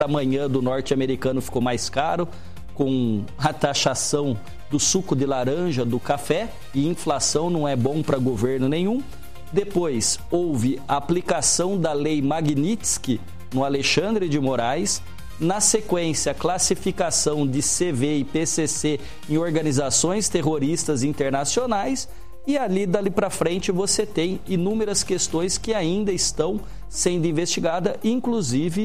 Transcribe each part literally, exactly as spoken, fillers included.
Amanhã do norte-americano ficou mais caro, com a taxação do suco de laranja, do café, e inflação não é bom para governo nenhum. Depois houve a aplicação da lei Magnitsky no Alexandre de Moraes. Na sequência, classificação de C V e P C C em organizações terroristas internacionais. E ali, dali para frente, você tem inúmeras questões que ainda estão sendo investigadas, inclusive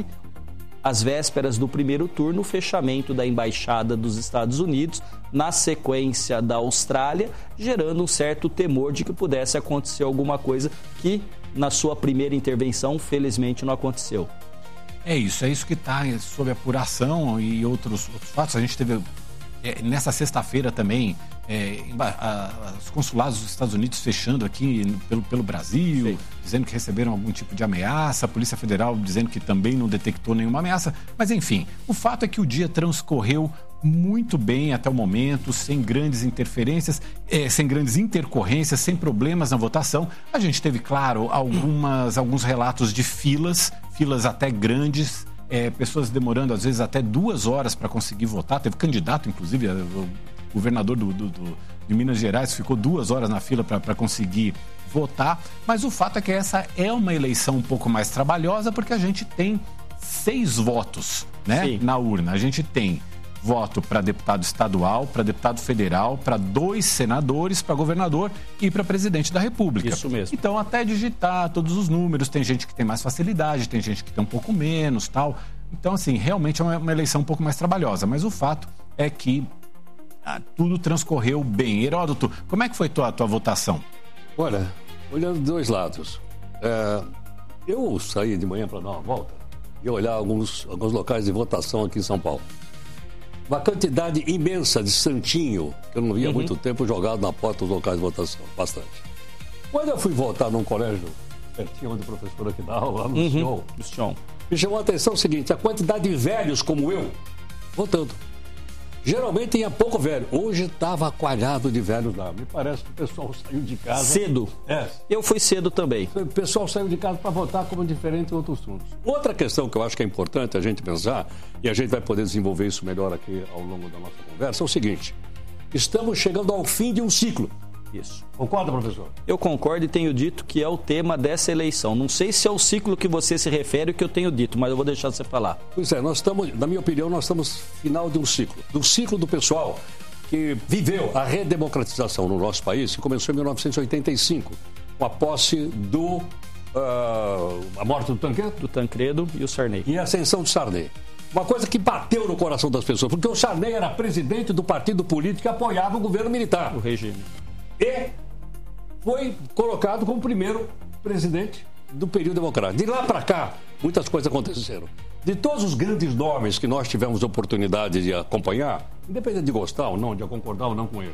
às vésperas do primeiro turno, o fechamento da Embaixada dos Estados Unidos, na sequência da Austrália, gerando um certo temor de que pudesse acontecer alguma coisa que, na sua primeira intervenção, felizmente não aconteceu. É isso, é isso que está sob apuração e outros, outros fatos. A gente teve, é, nessa sexta-feira também, é, a, a, os consulados dos Estados Unidos fechando aqui pelo, pelo Brasil, Sim. dizendo que receberam algum tipo de ameaça, a Polícia Federal dizendo que também não detectou nenhuma ameaça. Mas, enfim, o fato é que o dia transcorreu muito bem até o momento, sem grandes interferências, é, sem grandes intercorrências, sem problemas na votação. A gente teve, claro, algumas, alguns relatos de filas, filas até grandes, é, pessoas demorando às vezes até duas horas para conseguir votar. Teve candidato, inclusive, o governador do, do, do, de Minas Gerais ficou duas horas na fila para conseguir votar. Mas o fato é que essa é uma eleição um pouco mais trabalhosa, porque a gente tem seis votos, né, na urna. A gente tem voto para deputado estadual, para deputado federal, para dois senadores, para governador e para presidente da República. Isso mesmo. Então, até digitar todos os números, tem gente que tem mais facilidade, tem gente que tem um pouco menos, tal. Então, assim, realmente é uma, uma eleição um pouco mais trabalhosa. Mas o fato é que ah, tudo transcorreu bem. Heródoto, como é que foi a tua, tua votação? Olha, olhando dos dois lados. É, eu saí de manhã para dar uma volta e olhar alguns, alguns locais de votação aqui em São Paulo. Uma quantidade imensa de santinho, que eu não via há uhum. muito tempo, jogado na porta dos locais de votação. Bastante. Quando eu fui votar num colégio pertinho onde o professor aqui dá aula, lá no uhum. Sion, me chamou a atenção o seguinte: a quantidade de velhos como eu votando. Geralmente tinha pouco velho. Hoje estava coalhado de velhos lá. Me parece que o pessoal saiu de casa... Cedo. É. Eu fui cedo também. O pessoal saiu de casa para votar como diferente em outros assuntos. Outra questão que eu acho que é importante a gente pensar, e a gente vai poder desenvolver isso melhor aqui ao longo da nossa conversa, é o seguinte: estamos chegando ao fim de um ciclo. Isso. Concorda, professor? Eu concordo e tenho dito que é o tema dessa eleição. Não sei se é o ciclo que você se refere que eu tenho dito, mas eu vou deixar você falar. Pois é, nós estamos, na minha opinião, nós estamos no final de um ciclo. Do ciclo do pessoal que viveu a redemocratização no nosso país, que começou em mil novecentos e oitenta e cinco, com a posse do... Uh, a morte do Tancredo. Do Tancredo e o Sarney. E a ascensão do Sarney. Uma coisa que bateu no coração das pessoas, porque o Sarney era presidente do partido político que apoiava o governo militar. O regime. E foi colocado como primeiro presidente do período democrático. De lá para cá, muitas coisas aconteceram. De todos os grandes nomes que nós tivemos oportunidade de acompanhar, independente de gostar ou não, de concordar ou não com ele,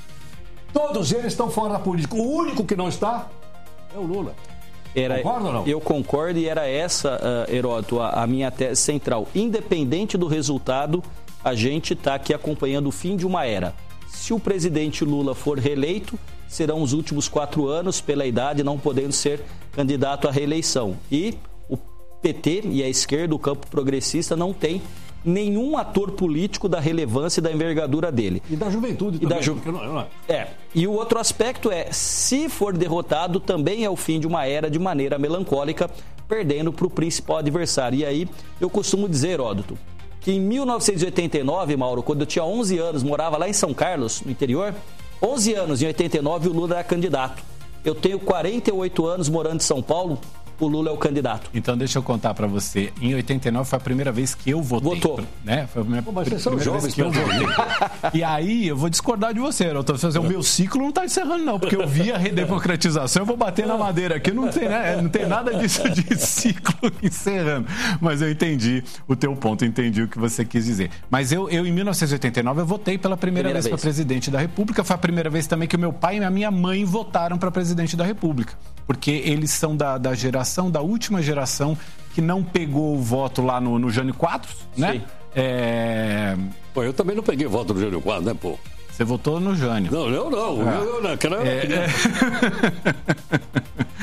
todos eles estão fora da política. O único que não está é o Lula. Era, Concorda ou não? Eu concordo, e era essa, uh, Heródoto, a, a minha tese central. Independente do resultado, a gente está aqui acompanhando o fim de uma era. Se o presidente Lula for reeleito, serão os últimos quatro anos, pela idade, não podendo ser candidato à reeleição. E o P T e a esquerda, o campo progressista, não tem nenhum ator político da relevância e da envergadura dele. E da juventude e também. Da ju... não, não é. é. E o outro aspecto é, se for derrotado, também é o fim de uma era de maneira melancólica, perdendo para o principal adversário. E aí, eu costumo dizer, Heródoto, que em mil novecentos e oitenta e nove, Mauro, quando eu tinha onze anos, morava lá em São Carlos, no interior, onze anos, em oitenta e nove, o Lula era candidato. Eu tenho quarenta e oito anos morando em São Paulo, o Lula é o candidato. Então, deixa eu contar pra você. Em oitenta e nove foi a primeira vez que eu votei. Votou. Né? Foi a minha Pô, mas vocês são jovens que eu votei. E aí, eu vou discordar de você, Heródoto. O meu ciclo não tá encerrando, não. Porque eu vi a redemocratização, eu vou bater na madeira aqui. Não tem, né? Não tem nada disso de ciclo encerrando. Mas eu entendi o teu ponto, entendi o que você quis dizer. Mas eu, eu em mil novecentos e oitenta e nove, eu votei pela primeira, primeira vez, vez para presidente da República. Foi a primeira vez também que o meu pai e a minha mãe votaram para presidente da República. Porque eles são da, da geração, da última geração que não pegou o voto lá no, no Jânio Quadros, né? Sim. É... Pô, eu também não peguei voto no Jânio Quadros, né, pô? Você votou no Jânio. Não, eu não. Ah. Eu, eu, naquela... é, é...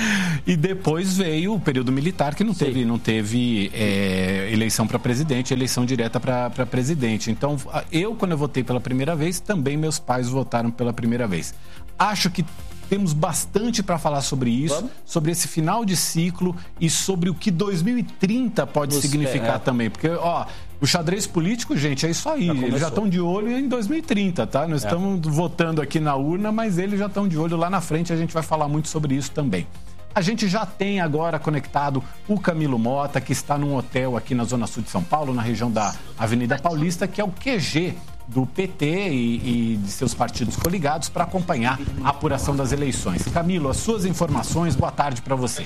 E depois veio o período militar, que não teve, não teve é, eleição para presidente, eleição direta para presidente. Então, eu, quando eu votei pela primeira vez, também meus pais votaram pela primeira vez. Acho que temos bastante para falar sobre isso, Vamos? sobre esse final de ciclo e sobre o que dois mil e trinta pode Nos significar é. também. Porque, ó, o xadrez político, gente, é isso aí. Já eles já estão de olho em dois mil e trinta, tá? Nós é. estamos votando aqui na urna, mas eles já estão de olho lá na frente. A gente vai falar muito sobre isso também. A gente já tem agora conectado o Camilo Mota, que está num hotel aqui na Zona Sul de São Paulo, na região da Avenida Paulista, que é o Q G do P T e, e de seus partidos coligados para acompanhar a apuração das eleições. Camilo, as suas informações, boa tarde para você.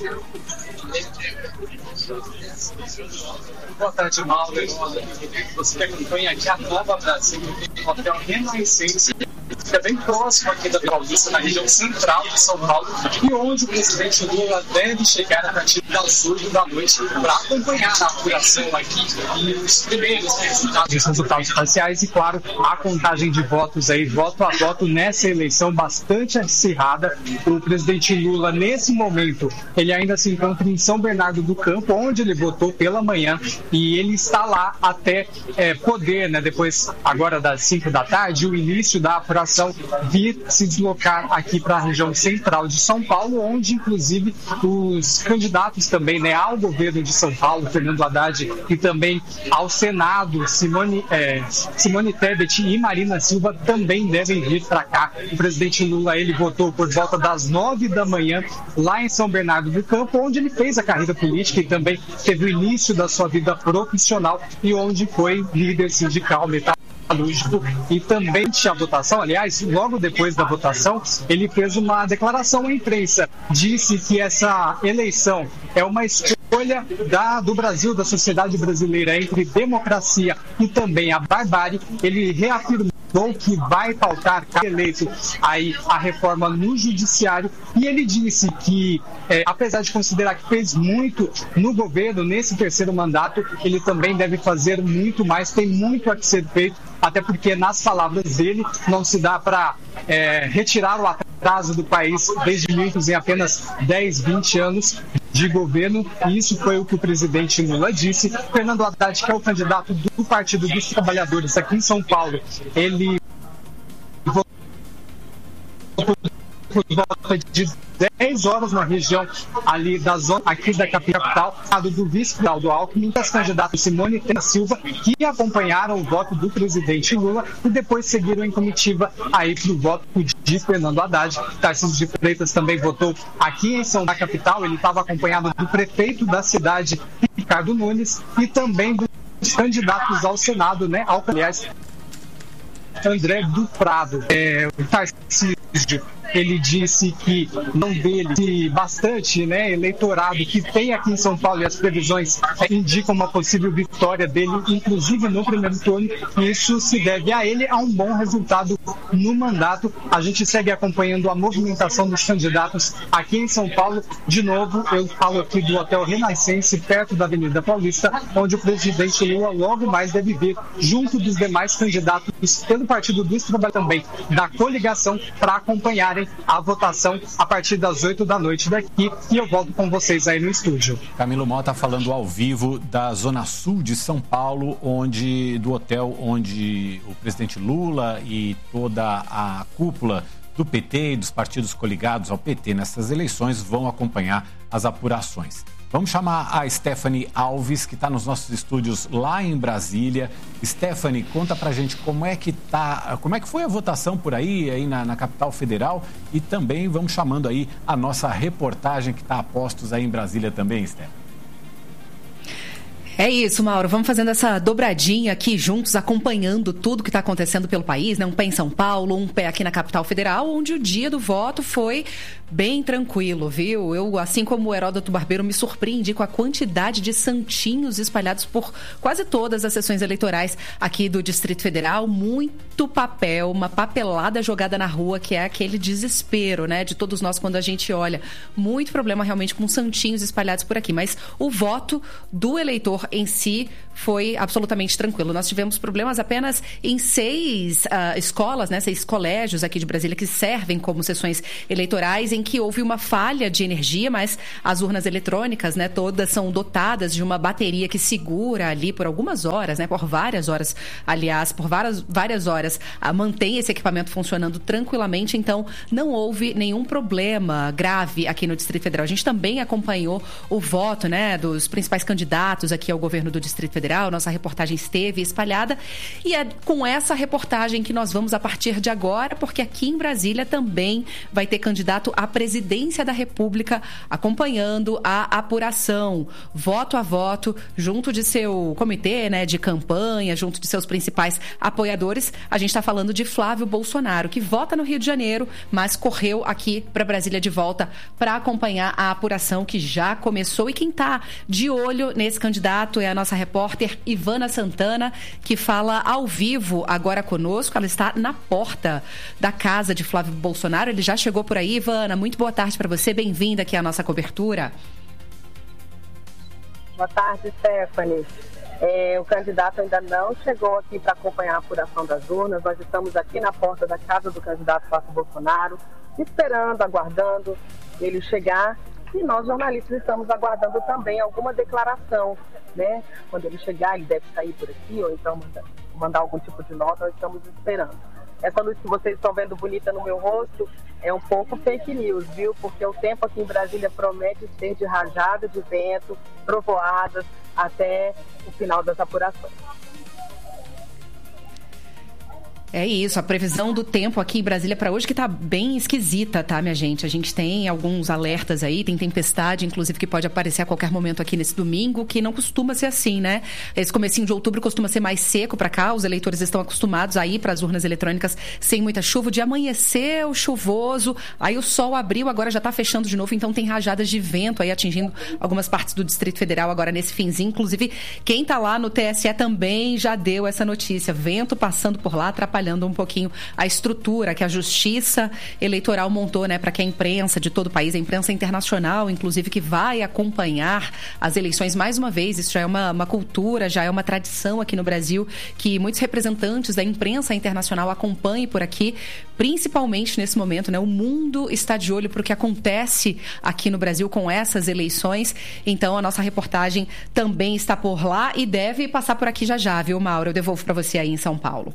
Boa tarde, Mauro. Você que acompanha aqui a Nova Brasil, no hotel Renascença, que é bem próximo aqui da Paulista, na região central de São Paulo, e onde o presidente Lula deve chegar a partir das oito da noite para acompanhar a apuração aqui e os primeiros resultados, os resultados parciais e, claro, a contagem de votos aí, voto a voto nessa eleição bastante acirrada. O presidente Lula, nesse momento, ele ainda se encontra em São Bernardo do Campo, onde ele votou pela manhã, e ele está lá até é, poder, né, depois, agora das cinco da tarde, o início da apuração, vir se deslocar aqui para a região central de São Paulo, onde, inclusive, os candidatos também, né, ao governo de São Paulo, Fernando Haddad, e também ao Senado, Simone, é, Simone Tebet e Marina Silva, também devem vir para cá. O presidente Lula, ele votou por volta das nove da manhã, lá em São Bernardo do Campo, onde ele fez a carreira política e também teve o início da sua vida profissional e onde foi líder sindical metalúrgico. E também a votação, aliás, logo depois da votação, ele fez uma declaração à imprensa, disse que essa eleição é uma escolha da, do Brasil, da sociedade brasileira, entre democracia e também a barbárie. Ele reafirmou que vai pautar, caso eleito, aí a reforma no judiciário, e ele disse que, é, apesar de considerar que fez muito no governo, nesse terceiro mandato, ele também deve fazer muito mais, tem muito a ser feito, até porque, nas palavras dele, não se dá para é, retirar o atraso do país desde muitos em apenas dez, vinte anos de governo, e isso foi o que o presidente Lula disse. Fernando Haddad, que é o candidato do Partido dos Trabalhadores aqui em São Paulo, ele votou por volta de dez horas na região ali da zona aqui da capital, do vice-presidente do Alckmin, as candidatas Simone Tebet Silva, que acompanharam o voto do presidente Lula e depois seguiram em comitiva aí para o voto de Fernando Haddad. Tarcísio de Freitas também votou aqui em São Paulo, capital. Ele estava acompanhado do prefeito da cidade, Ricardo Nunes, e também dos candidatos ao Senado, né? Ao, aliás, André do Prado. É, o Tarcísio, ele disse que não dele bastante, né, eleitorado que tem aqui em São Paulo, e as previsões indicam uma possível vitória dele, inclusive no primeiro turno. Isso se deve a ele, a um bom resultado no mandato. A gente segue acompanhando a movimentação dos candidatos aqui em São Paulo. De novo, eu falo aqui do Hotel Renascença, perto da Avenida Paulista, onde o presidente Lula logo mais deve vir, junto dos demais candidatos pelo Partido dos Trabalhadores também, da coligação, para acompanharem a votação a partir das oito da noite daqui, e eu volto com vocês aí no estúdio. Camilo Mota falando ao vivo da Zona Sul de São Paulo, onde do hotel onde o presidente Lula e toda a cúpula do P T e dos partidos coligados ao P T nessas eleições vão acompanhar as apurações. Vamos chamar a Stephanie Alves, que está nos nossos estúdios lá em Brasília. Stephanie, conta pra gente como é que tá, como é que foi a votação por aí, aí na, na capital federal, e também vamos chamando aí a nossa reportagem que está a postos aí em Brasília também, Stephanie. É isso, Mauro. Vamos fazendo essa dobradinha aqui juntos, acompanhando tudo que está acontecendo pelo país, né? Um pé em São Paulo, um pé aqui na capital federal, onde o dia do voto foi bem tranquilo, viu? Eu, assim como o Heródoto Barbeiro, me surpreendi com a quantidade de santinhos espalhados por quase todas as sessões eleitorais aqui do Distrito Federal. Muito papel, uma papelada jogada na rua, que é aquele desespero, né? De todos nós quando a gente olha. Muito problema realmente com santinhos espalhados por aqui. Mas o voto do eleitor em si foi absolutamente tranquilo. Nós tivemos problemas apenas em seis uh, escolas, né, seis colégios aqui de Brasília que servem como sessões eleitorais, em que houve uma falha de energia, mas as urnas eletrônicas, né, todas são dotadas de uma bateria que segura ali por algumas horas, né, por várias horas, aliás, por várias, várias horas, uh, mantém esse equipamento funcionando tranquilamente, então não houve nenhum problema grave aqui no Distrito Federal. A gente também acompanhou o voto, né, dos principais candidatos aqui ao governo do Distrito Federal. Nossa reportagem esteve espalhada e é com essa reportagem que nós vamos a partir de agora, porque aqui em Brasília também vai ter candidato à presidência da República acompanhando a apuração, voto a voto, junto de seu comitê, né, de campanha, junto de seus principais apoiadores. A gente está falando de Flávio Bolsonaro, que vota no Rio de Janeiro, mas correu aqui para Brasília de volta para acompanhar a apuração que já começou. E quem está de olho nesse candidato é a nossa repórter Ivana Santana, que fala ao vivo agora conosco. Ela está na porta da casa de Flávio Bolsonaro. Ele já chegou por aí. Ivana, muito boa tarde para você. Bem-vinda aqui à nossa cobertura. Boa tarde, Stephanie. É, o candidato ainda não chegou aqui para acompanhar a apuração das urnas. Nós estamos aqui na porta da casa do candidato Flávio Bolsonaro, esperando, aguardando ele chegar. E nós, jornalistas, estamos aguardando também alguma declaração, né? Quando ele chegar, ele deve sair por aqui, ou então mandar, mandar algum tipo de nota, nós estamos esperando. Essa luz que vocês estão vendo bonita no meu rosto é um pouco fake news, viu? Porque o tempo aqui em Brasília promete ser de rajada de vento, trovoadas, até o final das apurações. É isso, a previsão do tempo aqui em Brasília para hoje que tá bem esquisita, tá, minha gente? A gente tem alguns alertas aí, tem tempestade, inclusive, que pode aparecer a qualquer momento aqui nesse domingo, que não costuma ser assim, né? Esse comecinho de outubro costuma ser mais seco para cá, os eleitores estão acostumados a ir para as urnas eletrônicas sem muita chuva. O dia amanheceu chuvoso, aí o sol abriu, agora já tá fechando de novo, então tem rajadas de vento aí atingindo algumas partes do Distrito Federal agora nesse finzinho. Inclusive, quem tá lá no T S E também já deu essa notícia, vento passando por lá, atrapalhando um pouquinho a estrutura que a Justiça Eleitoral montou, né, para que a imprensa de todo o país, a imprensa internacional, inclusive, que vai acompanhar as eleições mais uma vez. Isso já é uma, uma cultura, já é uma tradição aqui no Brasil, que muitos representantes da imprensa internacional acompanhem por aqui, principalmente nesse momento, né? O mundo está de olho para o que acontece aqui no Brasil com essas eleições. Então, a nossa reportagem também está por lá e deve passar por aqui já já, viu, Mauro? Eu devolvo para você aí em São Paulo.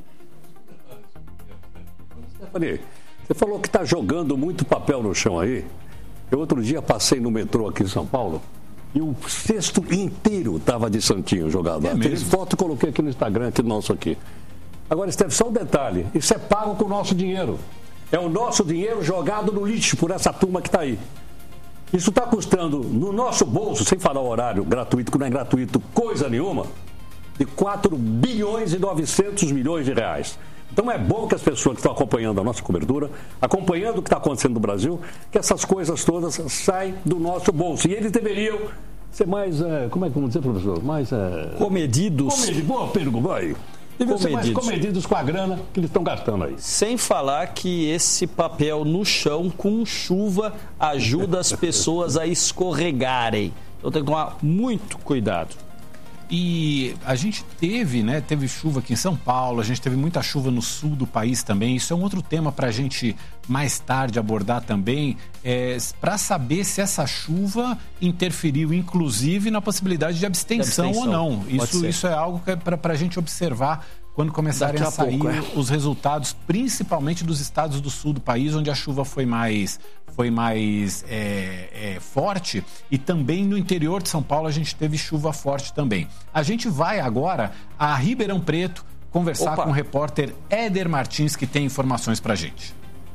Stephanie, você falou que está jogando muito papel no chão aí. Eu outro dia passei no metrô aqui em São Paulo e o cesto inteiro estava de santinho jogado lá. É Fiz foto e coloquei aqui no Instagram, aqui nosso aqui. Agora, Steph, só um detalhe, isso é pago com o nosso dinheiro. É o nosso dinheiro jogado no lixo por essa turma que está aí. Isso está custando no nosso bolso, sem falar o horário gratuito, que não é gratuito coisa nenhuma, de quatro bilhões e novecentos milhões de reais. Então é bom que as pessoas que estão acompanhando a nossa cobertura, acompanhando o que está acontecendo no Brasil, que essas coisas todas saem do nosso bolso. E eles deveriam ser mais, é, como é que vamos dizer, professor? Mais... É... Comedidos. Comedi... Boa pergunta, vai. Deveriam ser mais comedidos com a grana que eles estão gastando aí. Sem falar que esse papel no chão com chuva ajuda as pessoas a escorregarem. Então tem que tomar muito cuidado. E a gente teve, né, teve chuva aqui em São Paulo, a gente teve muita chuva no sul do país também. Isso é um outro tema para a gente mais tarde abordar também, é, para saber se essa chuva interferiu, inclusive, na possibilidade de abstenção, de abstenção. ou não. Isso, isso é algo que é para a gente observar quando começarem a, a sair pouco, é. os resultados, principalmente dos estados do sul do país, onde a chuva foi mais, foi mais é, é, forte, e também no interior de São Paulo a gente teve chuva forte também. A gente vai agora a Ribeirão Preto conversar Opa. com o repórter Éder Martins, que tem informações pra gente.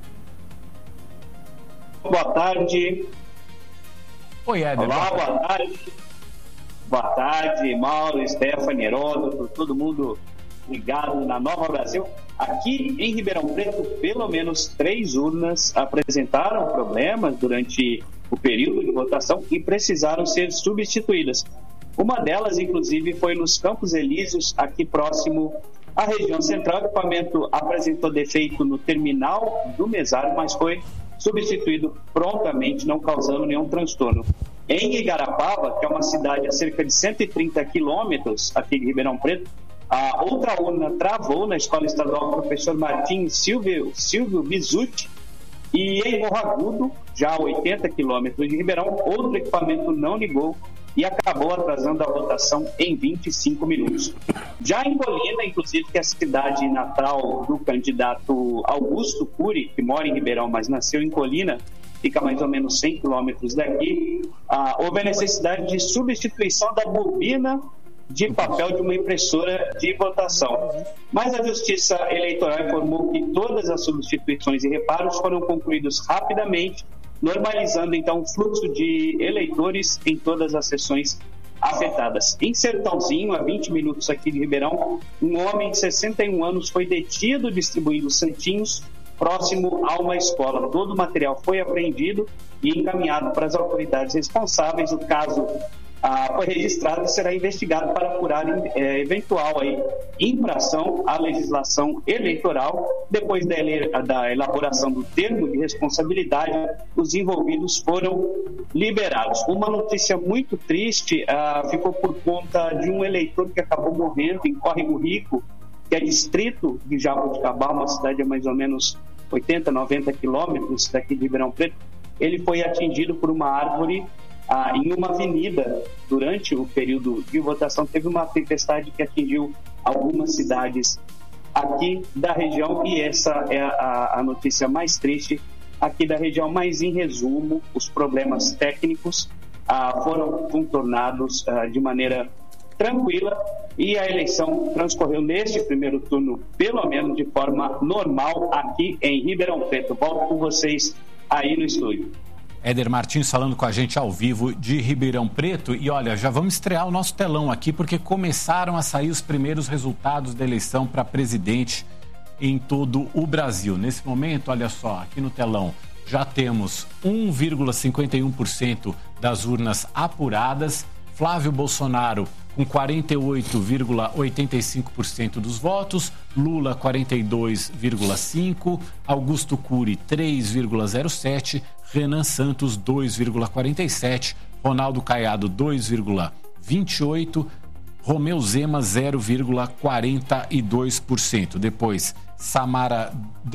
Boa tarde. Oi, Éder. Olá, boa tarde. Boa tarde, boa tarde Mauro, Stephanie, Heródoto, todo mundo ligado na Nova Brasil. Aqui em Ribeirão Preto, pelo menos três urnas apresentaram problemas durante o período de votação e precisaram ser substituídas. Uma delas, inclusive, foi nos Campos Elíseos, aqui próximo à região central. O equipamento apresentou defeito no terminal do mesário, mas foi substituído prontamente, não causando nenhum transtorno. Em Igarapava, que é uma cidade a cerca de cento e trinta quilômetros aqui de Ribeirão Preto, a outra urna travou na Escola Estadual Professor Martins Silvio, Silvio Bizutti, e em Morro Agudo, já a oitenta quilômetros de Ribeirão, outro equipamento não ligou e acabou atrasando a votação em vinte e cinco minutos. Já em Colina, inclusive, que é a cidade natal do candidato Augusto Cury, que mora em Ribeirão, mas nasceu em Colina, fica mais ou menos cem quilômetros daqui, ah, houve a necessidade de substituição da bobina de papel de uma impressora de votação. Mas a Justiça Eleitoral informou que todas as substituições e reparos foram concluídos rapidamente, normalizando então o fluxo de eleitores em todas as sessões afetadas. Em Sertãozinho, a vinte minutos aqui de Ribeirão, um homem de sessenta e um anos foi detido distribuindo santinhos próximo a uma escola. Todo o material foi apreendido e encaminhado para as autoridades responsáveis. O caso ah, foi registrado e será investigado para apurar eh, eventual aí, infração à legislação eleitoral. Depois da, ele, da elaboração do termo de responsabilidade, os envolvidos foram liberados. Uma notícia muito triste ah, ficou por conta de um eleitor que acabou morrendo em Córrego Rico, que é distrito de Jaboticabal, uma cidade a mais ou menos oitenta, noventa quilômetros daqui de Ribeirão Preto. Ele foi atingido por uma árvore ah, em uma avenida. Durante o período de votação, teve uma tempestade que atingiu algumas cidades aqui da região, e essa é a, a notícia mais triste aqui da região. Mas, em resumo, os problemas técnicos ah, foram contornados ah, de maneira tranquila, e a eleição transcorreu neste primeiro turno, pelo menos de forma normal, aqui em Ribeirão Preto. Volto com vocês aí no estúdio. Éder Martins falando com a gente ao vivo de Ribeirão Preto. E olha, já vamos estrear o nosso telão aqui, porque começaram a sair os primeiros resultados da eleição para presidente em todo o Brasil. Nesse momento, olha só, aqui no telão já temos um vírgula cinquenta e um por cento das urnas apuradas. Flávio Bolsonaro com quarenta e oito vírgula oitenta e cinco por cento dos votos, Lula quarenta e dois vírgula cinco por cento, Augusto Cury três vírgula zero sete por cento, Renan Santos dois vírgula quarenta e sete por cento, Ronaldo Caiado dois vírgula vinte e oito por cento, Romeu Zema zero vírgula quarenta e dois por cento. Depois, Samara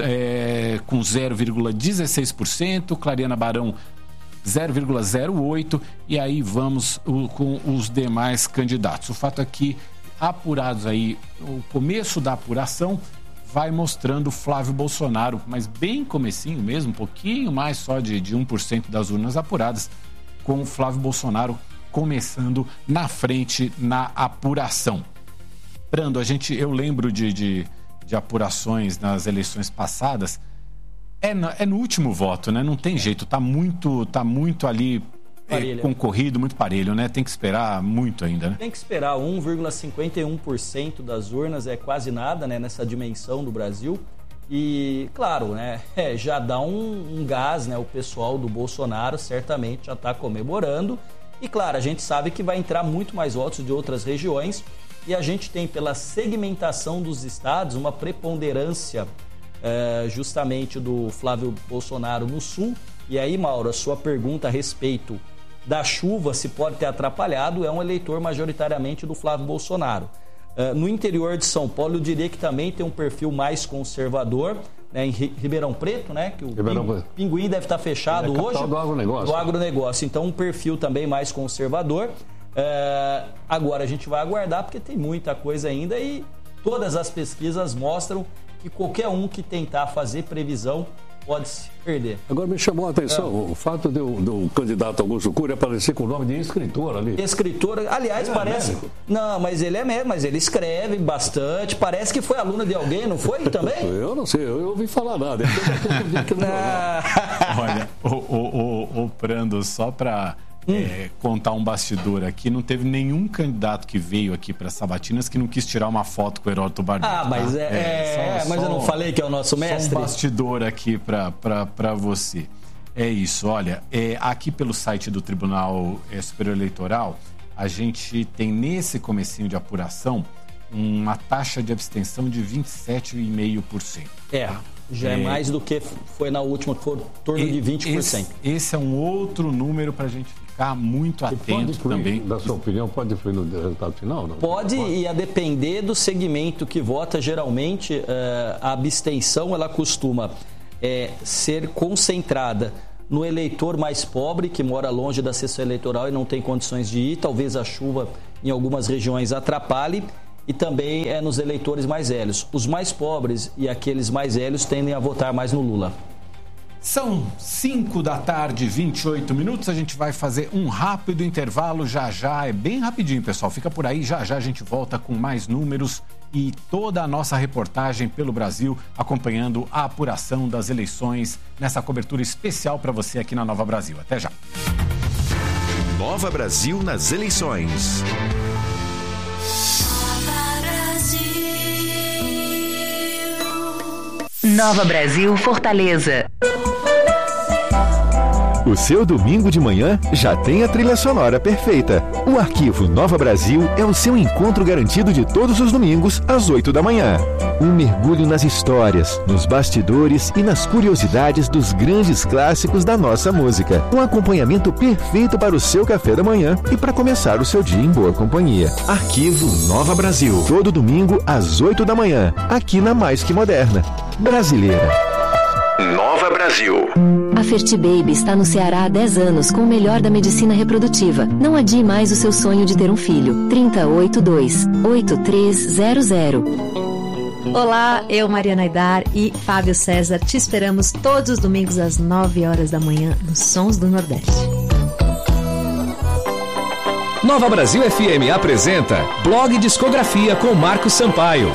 é, com zero vírgula dezesseis por cento, Clariana Barão zero vírgula zero oito por cento, e aí vamos o, com os demais candidatos. O fato é que, apurados aí, o começo da apuração vai mostrando Flávio Bolsonaro, mas bem comecinho mesmo, um pouquinho mais só de, de um por cento das urnas apuradas, com o Flávio Bolsonaro começando na frente na apuração. Brando, a gente, eu lembro de, de, de apurações nas eleições passadas. É no, é no último voto, né? Não tem jeito, tá muito, tá muito ali é, concorrido, muito parelho, né? Tem que esperar muito ainda, né? Tem que esperar. um vírgula cinquenta e um por cento das urnas é quase nada, né? Nessa dimensão do Brasil. E, claro, né? É, já dá um, um gás, né? O pessoal do Bolsonaro certamente já está comemorando. E, claro, a gente sabe que vai entrar muito mais votos de outras regiões. E a gente tem, pela segmentação dos estados, uma preponderância É, justamente do Flávio Bolsonaro no Sul. E aí, Mauro, a sua pergunta a respeito da chuva, se pode ter atrapalhado, é um eleitor majoritariamente do Flávio Bolsonaro. É, no interior de São Paulo, eu diria que também tem um perfil mais conservador, né, em Ribeirão Preto, né, que o Ribeirão... Pinguim deve estar fechado é hoje. Do agronegócio. Do agronegócio. Então, um perfil também mais conservador. É, agora, a gente vai aguardar, porque tem muita coisa ainda, e todas as pesquisas mostram que qualquer um que tentar fazer previsão pode se perder. Agora me chamou a atenção é. o fato do, do candidato Augusto Cury aparecer com o nome de escritor ali. Escritor, aliás, é parece... Médico. Não, mas ele é mesmo, mas ele escreve bastante, parece que foi aluno de alguém, não foi também? Eu não sei, eu ouvi falar nada. Olha, o, o, o, o Prando, só para... Hum. É, contar um bastidor aqui, não teve nenhum candidato que veio aqui para Sabatinas que não quis tirar uma foto com o Heródoto Barbeiro. Ah, mas é, é, é só, mas só, eu não falei que é o nosso mestre? Só um bastidor aqui para você. É isso, olha, é, aqui pelo site do Tribunal Superior Eleitoral, a gente tem nesse comecinho de apuração uma taxa de abstenção de vinte e sete vírgula cinco por cento. É. Já é, é mais do que foi na última, que foi em torno e, de vinte por cento. Esse, esse é um outro número para a gente ficar muito atento também. Da sua opinião, pode influir no resultado final? Não? Pode, pode, e a depender do segmento que vota, geralmente a abstenção ela costuma é, ser concentrada no eleitor mais pobre, que mora longe da sessão eleitoral e não tem condições de ir, talvez a chuva em algumas regiões atrapalhe, e também é nos eleitores mais velhos. Os mais pobres e aqueles mais velhos tendem a votar mais no Lula. São cinco da tarde, vinte e oito minutos, a gente vai fazer um rápido intervalo, já já, é bem rapidinho, pessoal, fica por aí, já já a gente volta com mais números e toda a nossa reportagem pelo Brasil, acompanhando a apuração das eleições nessa cobertura especial para você aqui na Nova Brasil. Até já. Nova Brasil nas eleições. Nova Brasil Fortaleza. O seu domingo de manhã já tem a trilha sonora perfeita. O Arquivo Nova Brasil é o seu encontro garantido de todos os domingos, às oito da manhã. Um mergulho nas histórias, nos bastidores e nas curiosidades dos grandes clássicos da nossa música. Um acompanhamento perfeito para o seu café da manhã e para começar o seu dia em boa companhia. Arquivo Nova Brasil. Todo domingo, às oito da manhã, aqui na Mais Que Moderna. Brasileira. Nova Brasil. A Fertibaby está no Ceará há dez anos com o melhor da medicina reprodutiva. Não adie mais o seu sonho de ter um filho. trinta, oitenta e dois, oitenta e três zero zero. Olá, eu, Mariana Aidar e Fábio César, te esperamos todos os domingos às nove horas da manhã nos Sons do Nordeste. Nova Brasil F M apresenta Blog Discografia com Marcos Sampaio.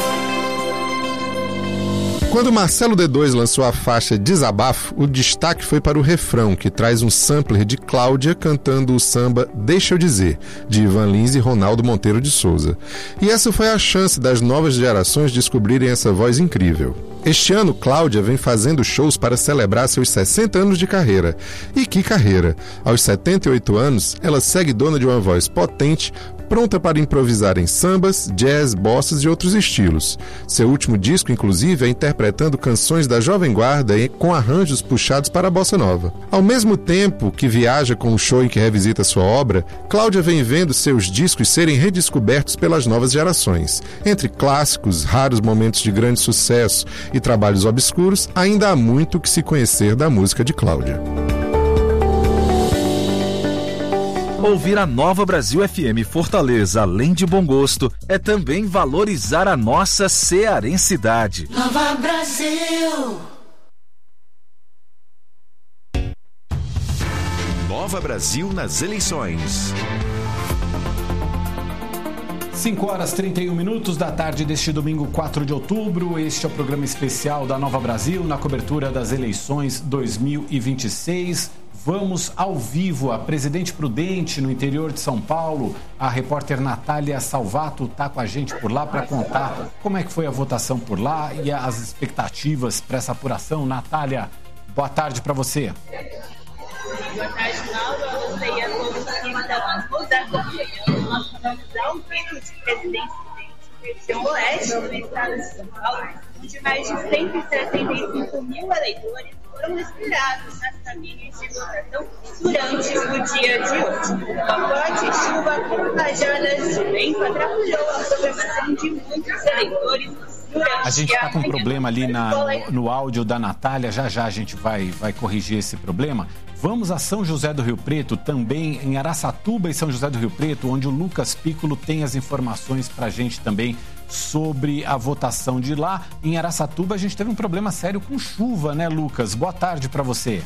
Quando Marcelo D dois lançou a faixa Desabafo, o destaque foi para o refrão, que traz um sampler de Cláudia cantando o samba Deixa Eu Dizer, de Ivan Lins e Ronaldo Monteiro de Souza. E essa foi a chance das novas gerações descobrirem essa voz incrível. Este ano, Cláudia vem fazendo shows para celebrar seus sessenta anos de carreira. E que carreira! Aos setenta e oito anos, ela segue dona de uma voz potente, pronta para improvisar em sambas, jazz, bossas e outros estilos. Seu último disco, inclusive, é interpretando canções da Jovem Guarda e com arranjos puxados para a bossa nova. Ao mesmo tempo que viaja com o show em que revisita sua obra, Cláudia vem vendo seus discos serem redescobertos pelas novas gerações. Entre clássicos, raros momentos de grande sucesso e trabalhos obscuros, ainda há muito que se conhecer da música de Cláudia. Ouvir a Nova Brasil F M Fortaleza, além de bom gosto, é também valorizar a nossa cearensidade. Nova Brasil! Nova Brasil nas eleições. cinco horas e trinta e um minutos da tarde deste domingo, quatro de outubro. Este é o programa especial da Nova Brasil na cobertura das eleições dois mil e vinte e seis. Vamos ao vivo a Presidente Prudente, no interior de São Paulo. A repórter Natália Salvato está com a gente por lá para contar como é que foi a votação por lá e as expectativas para essa apuração. Natália, boa tarde para você. Boa tarde, Mauro. A você e a todos que estão nos acompanhando. Nós vamos ao vivo de Presidente Prudente, região oeste do estado de São Paulo, onde mais de cento e setenta e cinco mil eleitores foram esperados nas cabines de votação durante o dia de hoje. Uma forte chuva com rajadas de vento atrapalhou a programação de muitos eleitores. A gente está com um problema ali na, no, no áudio da Natália, já já a gente vai, vai corrigir esse problema. Vamos a São José do Rio Preto, também em Araçatuba e São José do Rio Preto, onde o Lucas Piccolo tem as informações para a gente também sobre a votação de lá. Em Araçatuba a gente teve um problema sério com chuva, né, Lucas? Boa tarde para você.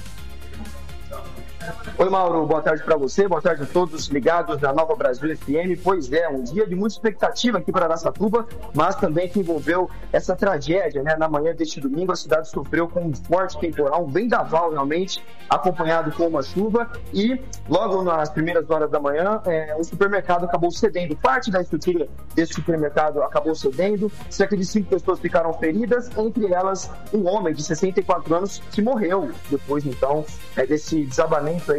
Oi, Mauro, boa tarde para você, boa tarde a todos ligados na Nova Brasil F M. Pois é, um dia de muita expectativa aqui para Araçatuba, mas também que envolveu essa tragédia, né? Na manhã deste domingo, a cidade sofreu com um forte temporal, um vendaval realmente, acompanhado com uma chuva, e logo nas primeiras horas da manhã, é, o supermercado acabou cedendo. Parte da estrutura desse supermercado acabou cedendo, cerca de cinco pessoas ficaram feridas, entre elas um homem de sessenta e quatro anos que morreu depois, então, é, desse desabamento aí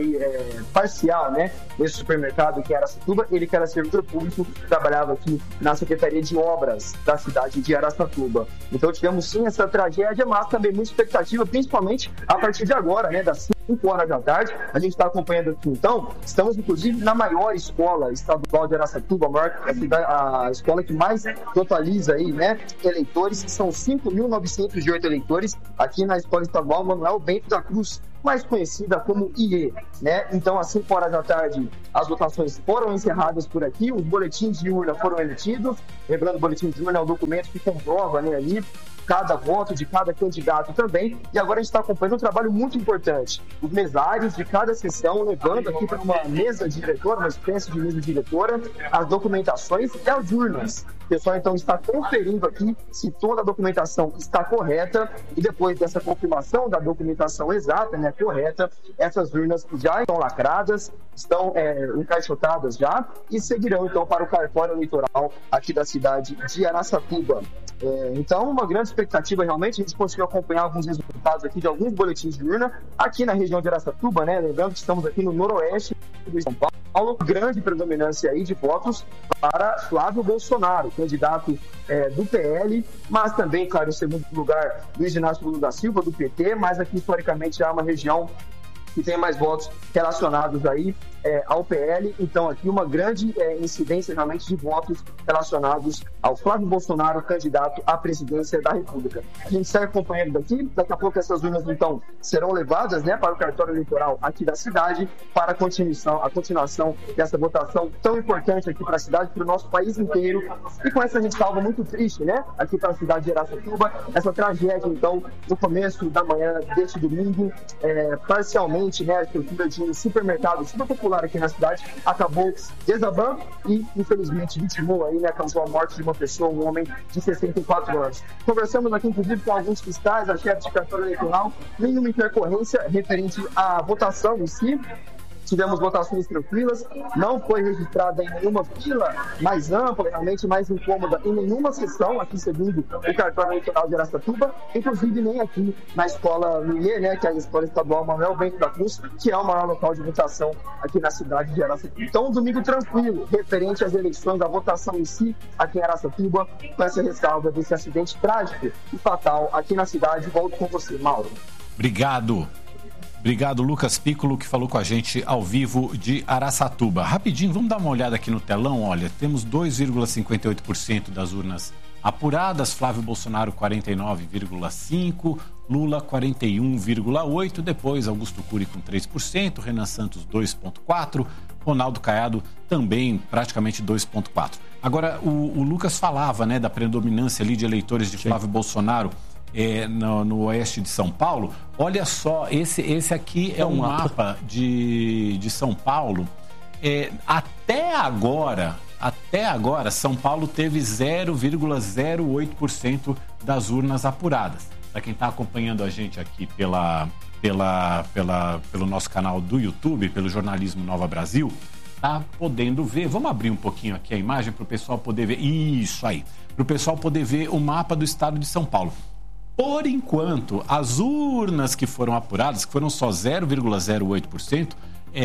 aí é, parcial, né, nesse supermercado que era Araçatuba. Ele que era servidor público, trabalhava aqui na Secretaria de Obras da cidade de Araçatuba. Então tivemos sim essa tragédia, mas também muita expectativa, principalmente a partir de agora, né, das cinco horas da tarde. A gente está acompanhando aqui, então, estamos inclusive na maior escola estadual de Araçatuba, a, maior, a, cidade, a escola que mais totaliza aí, né, eleitores, são cinco mil novecentos e oito eleitores aqui na Escola Estadual Manuel Bento da Cruz, mais conhecida como I E, né? Então, às cinco horas da tarde, as votações foram encerradas por aqui, os boletins de urna foram emitidos. Lembrando, o boletim de urna é um documento que comprova, né, ali cada voto de cada candidato também. E agora a gente está acompanhando um trabalho muito importante. Os mesários de cada sessão levando aqui para uma mesa diretora, uma espécie de mesa diretora, as documentações e as urnas. O pessoal, então, está conferindo aqui se toda a documentação está correta, e depois dessa confirmação da documentação exata, né, correta, essas urnas já estão lacradas, estão é, encaixotadas já, e seguirão, então, para o cartório eleitoral aqui da cidade de Araçatuba. É, então, uma grande expectativa, realmente. A gente conseguiu acompanhar alguns resultados aqui de alguns boletins de urna aqui na região de Araçatuba, né? Lembrando que estamos aqui no noroeste do São Paulo, grande predominância aí de votos para Flávio Bolsonaro, candidato é, do P L, mas também, claro, em segundo lugar, Luiz Inácio Lula da Silva, do P T, mas aqui historicamente há uma região que tem mais votos relacionados aí é, ao P L. Então, aqui uma grande é, incidência realmente de votos relacionados ao Flávio Bolsonaro, candidato à presidência da República. A gente segue acompanhando daqui. Daqui a pouco essas urnas, então, serão levadas, né, para o cartório eleitoral aqui da cidade, para a continuação, a continuação dessa votação tão importante aqui para a cidade, para o nosso país inteiro. E com essa a gente salva muito triste, né, aqui para a cidade de Araçatuba, essa tragédia, então, no começo da manhã deste domingo, é, parcialmente, né, a estrutura de um supermercado super popular aqui na cidade acabou desabando e, infelizmente, vitimou aí, né, causou a morte de uma pessoa, um homem de sessenta e quatro anos. Conversamos aqui, inclusive, com alguns fiscais, a chefe de cartório eleitoral, nenhuma intercorrência referente à votação em si. Tivemos votações tranquilas, não foi registrada em nenhuma fila mais ampla, realmente mais incômoda, em nenhuma sessão, aqui segundo o cartório eleitoral de Araçatuba, inclusive nem aqui na escola N I E, né, que é a Escola Estadual Manuel Bento da Cruz, que é o maior local de votação aqui na cidade de Araçatuba. Então, um domingo tranquilo, referente às eleições, à votação em si, aqui em Araçatuba, com essa ressalva desse acidente trágico e fatal aqui na cidade. Volto com você, Mauro. Obrigado. Obrigado, Lucas Piccolo, que falou com a gente ao vivo de Araçatuba. Rapidinho, vamos dar uma olhada aqui no telão. Olha, temos dois vírgula cinquenta e oito por cento das urnas apuradas, Flávio Bolsonaro quarenta e nove vírgula cinco por cento, Lula quarenta e um vírgula oito por cento, depois Augusto Cury com três por cento, Renan Santos dois vírgula quatro por cento, Ronaldo Caiado também praticamente dois vírgula quatro por cento. Agora, o, o Lucas falava, né, da predominância ali de eleitores de Flávio Sim. Bolsonaro É, no, no oeste de São Paulo. Olha só, esse, esse aqui é, é um mapa, mapa de, de São Paulo. É, até agora, até agora, São Paulo teve zero vírgula zero oito por cento das urnas apuradas. Para quem está acompanhando a gente aqui pela, pela, pela, pelo nosso canal do YouTube, pelo Jornalismo Nova Brasil, tá podendo ver. Vamos abrir um pouquinho aqui a imagem para o pessoal poder ver. Isso aí, para o pessoal poder ver o mapa do estado de São Paulo. Por enquanto, as urnas que foram apuradas, que foram só zero vírgula zero oito por cento,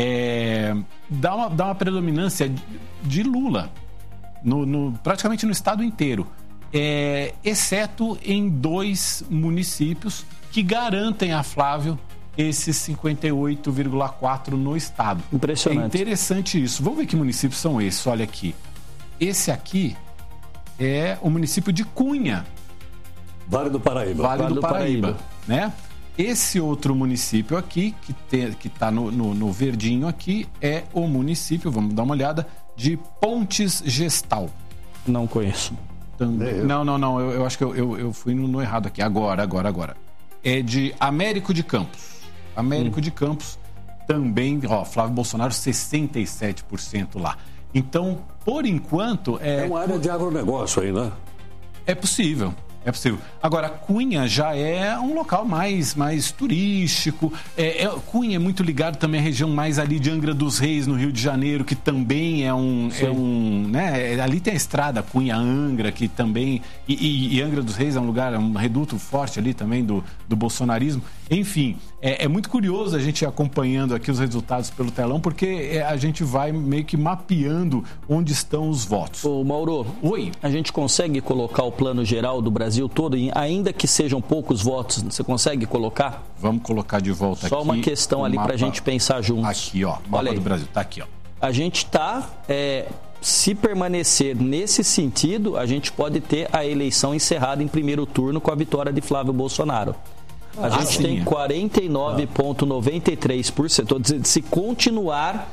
é, dá, uma, dá uma predominância de Lula, no, no, praticamente no estado inteiro, é, exceto em dois municípios que garantem a Flávio esses cinquenta e oito vírgula quatro por cento no estado. Impressionante. É interessante isso. Vamos ver que municípios são esses. Olha aqui. Esse aqui é o município de Cunha. Vale do Paraíba. Vale, vale do, do Paraíba, Paraíba, né? Esse outro município aqui, que tem, que está no, no, no verdinho aqui, é o município, vamos dar uma olhada, de Pontes Gestal. Não conheço. Também, não, não, não, eu, eu acho que eu, eu, eu fui no, no errado aqui. Agora, agora, agora. É de Américo de Campos. Américo hum. de Campos também, ó, Flávio Bolsonaro, sessenta e sete por cento lá. Então, por enquanto... É, é uma área de agronegócio aí, né? É possível. É possível. Agora, Cunha já é um local mais, mais turístico. É, é, Cunha é muito ligado também à região mais ali de Angra dos Reis, no Rio de Janeiro, que também é um... É um né? Ali tem a estrada Cunha-Angra, que também... E, e, e Angra dos Reis é um lugar, é um reduto forte ali também do, do bolsonarismo. Enfim, é, é muito curioso a gente ir acompanhando aqui os resultados pelo telão, porque a gente vai meio que mapeando onde estão os votos. Ô, Mauro. Oi. A gente consegue colocar o plano geral do Brasil todo, ainda que sejam poucos votos, você consegue colocar? Vamos colocar de volta Só aqui. Só uma questão ali para a gente pensar juntos. Aqui, ó, mapa do Brasil, tá aqui, ó. A gente tá, é, se permanecer nesse sentido, a gente pode ter a eleição encerrada em primeiro turno com a vitória de Flávio Bolsonaro. A ah, gente sim. tem quarenta e nove vírgula noventa e três por cento. Estou dizendo, se continuar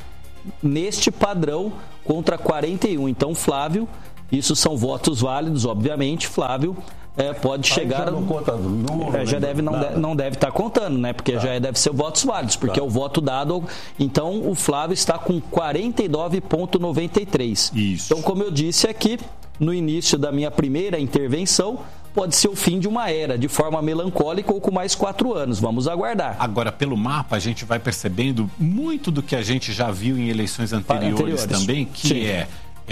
neste padrão contra quarenta e um por cento. Então, Flávio, isso são votos válidos, obviamente, Flávio é, pode Aí chegar... Já não conta Lula, é, já deve, não, deve, não deve estar contando, né? Porque tá. já deve ser votos válidos, porque tá. é o voto dado... Então, o Flávio está com quarenta e nove vírgula noventa e três. Isso. Então, como eu disse aqui, no início da minha primeira intervenção, pode ser o fim de uma era, de forma melancólica ou com mais quatro anos. Vamos aguardar. Agora, pelo mapa, a gente vai percebendo muito do que a gente já viu em eleições anteriores, anteriores. também, que Sim. é...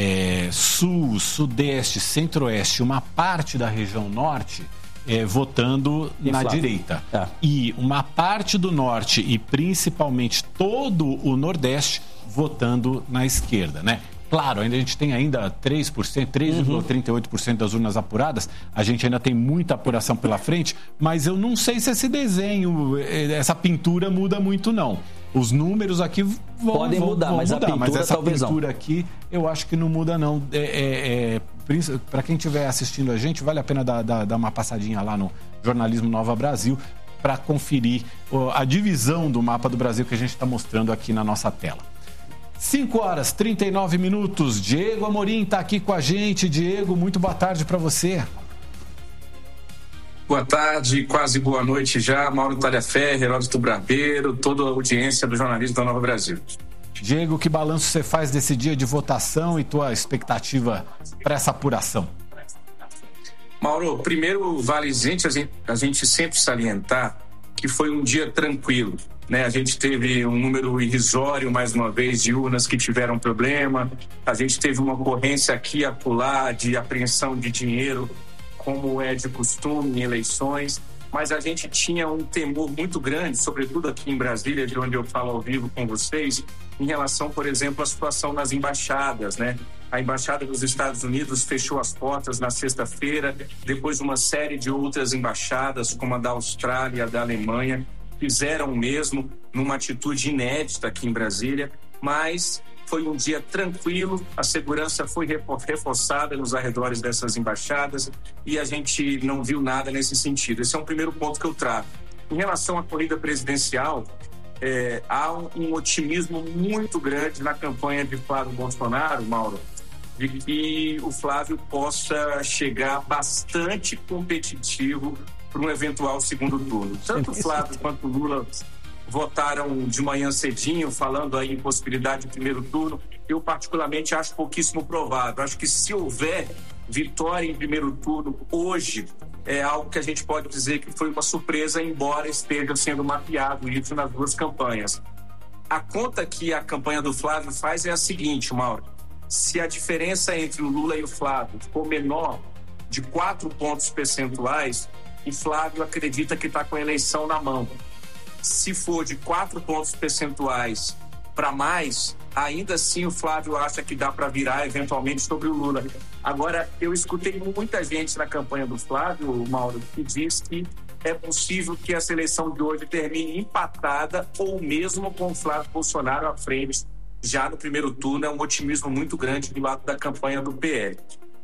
É, sul, sudeste, centro-oeste, uma parte da região norte é, votando e na Flávio. direita. É. E uma parte do norte e principalmente todo o nordeste votando na esquerda, né? Claro, ainda a gente tem ainda três por cento, três vírgula trinta e oito por cento das urnas apuradas. A gente ainda tem muita apuração pela frente, mas eu não sei se esse desenho, essa pintura muda muito, não. Os números aqui vão, podem vão, mudar, vão mas mudar, a pintura mas essa talvez pintura não. aqui eu acho que não muda, não. É, é, é, para quem estiver assistindo a gente, vale a pena dar, dar, dar uma passadinha lá no Jornalismo Nova Brasil para conferir a divisão do mapa do Brasil que a gente está mostrando aqui na nossa tela. cinco horas e trinta e nove minutos. Diego Amorim está aqui com a gente. Diego, muito boa tarde para você. Boa tarde, quase boa noite já. Mauro Talhaferro, Heródoto Brabeiro, toda a audiência do jornalismo da Nova Brasil. Diego, que balanço você faz desse dia de votação e tua expectativa para essa apuração? Mauro, primeiro vale gente, a gente, a gente sempre salientar que foi um dia tranquilo. Né? A gente teve um número irrisório, mais uma vez, de urnas que tiveram problema. A gente teve uma ocorrência aqui e acolá de apreensão de dinheiro, como é de costume em eleições. Mas a gente tinha um temor muito grande, sobretudo aqui em Brasília, de onde eu falo ao vivo com vocês, em relação, por exemplo, à situação nas embaixadas, né? A Embaixada dos Estados Unidos fechou as portas na sexta-feira, depois uma série de outras embaixadas, como a da Austrália, a da Alemanha, fizeram o mesmo numa atitude inédita aqui em Brasília, mas foi um dia tranquilo, a segurança foi reforçada nos arredores dessas embaixadas e a gente não viu nada nesse sentido. Esse é um primeiro ponto que eu trago. Em relação à corrida presidencial, é, há um, um otimismo muito grande na campanha de Flávio Bolsonaro, Mauro, de que o Flávio possa chegar bastante competitivo para um eventual segundo turno. Tanto o Flávio quanto o Lula votaram de manhã cedinho, falando aí em possibilidade de primeiro turno. Eu, particularmente, acho pouquíssimo provável. Acho que se houver vitória em primeiro turno hoje, é algo que a gente pode dizer que foi uma surpresa, embora esteja sendo mapeado isso nas duas campanhas. A conta que a campanha do Flávio faz é a seguinte, Mauro. Se a diferença entre o Lula e o Flávio for menor de quatro pontos percentuais, o Flávio acredita que está com a eleição na mão. Se for de quatro pontos percentuais para mais, ainda assim o Flávio acha que dá para virar eventualmente sobre o Lula. Agora, eu escutei muita gente na campanha do Flávio, Mauro, que diz que é possível que essa eleição de hoje termine empatada ou mesmo com o Flávio Bolsonaro à frente. Já no primeiro turno, é um otimismo muito grande do lado da campanha do P L.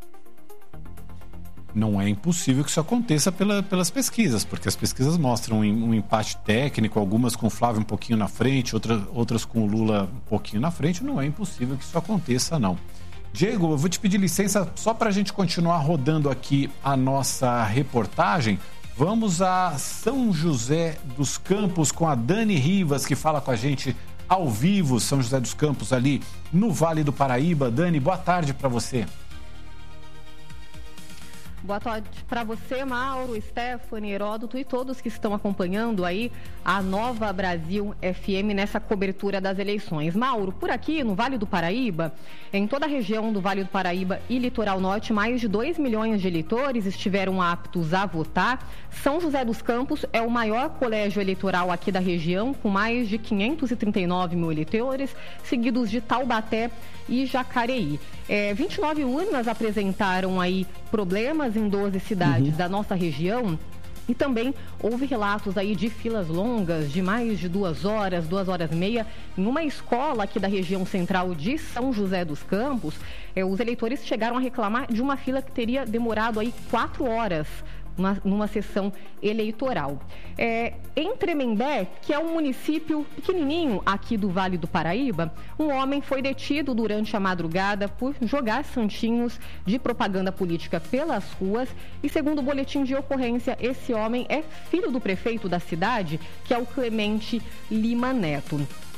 Não é impossível que isso aconteça pela, pelas pesquisas, porque as pesquisas mostram um, um empate técnico, algumas com o Flávio um pouquinho na frente, outra, outras com o Lula um pouquinho na frente. Não é impossível que isso aconteça, não. Diego, eu vou te pedir licença só para a gente continuar rodando aqui a nossa reportagem. Vamos a São José dos Campos com a Dani Rivas, que fala com a gente ao vivo, São José dos Campos, ali no Vale do Paraíba. Dani, boa tarde para você. Boa tarde para você, Mauro, Stephanie, Heródoto e todos que estão acompanhando aí a Nova Brasil F M nessa cobertura das eleições. Mauro, por aqui no Vale do Paraíba, em toda a região do Vale do Paraíba e Litoral Norte, mais de dois milhões de eleitores estiveram aptos a votar. São José dos Campos é o maior colégio eleitoral aqui da região, com mais de quinhentos e trinta e nove mil eleitores, seguidos de Taubaté e Jacareí. É, vinte e nove urnas apresentaram aí problemas em doze cidades uhum. da nossa região. E também houve relatos aí de filas longas de mais de duas horas, duas horas e meia, em uma escola aqui da região central de São José dos Campos. É, os eleitores chegaram a reclamar de uma fila que teria demorado aí quatro horas Uma, numa sessão eleitoral. É, em Tremembé, que é um município pequenininho aqui do Vale do Paraíba, um homem foi detido durante a madrugada por jogar santinhos de propaganda política pelas ruas e, segundo o boletim de ocorrência, esse homem é filho do prefeito da cidade, que é o Clemente Lima Neto.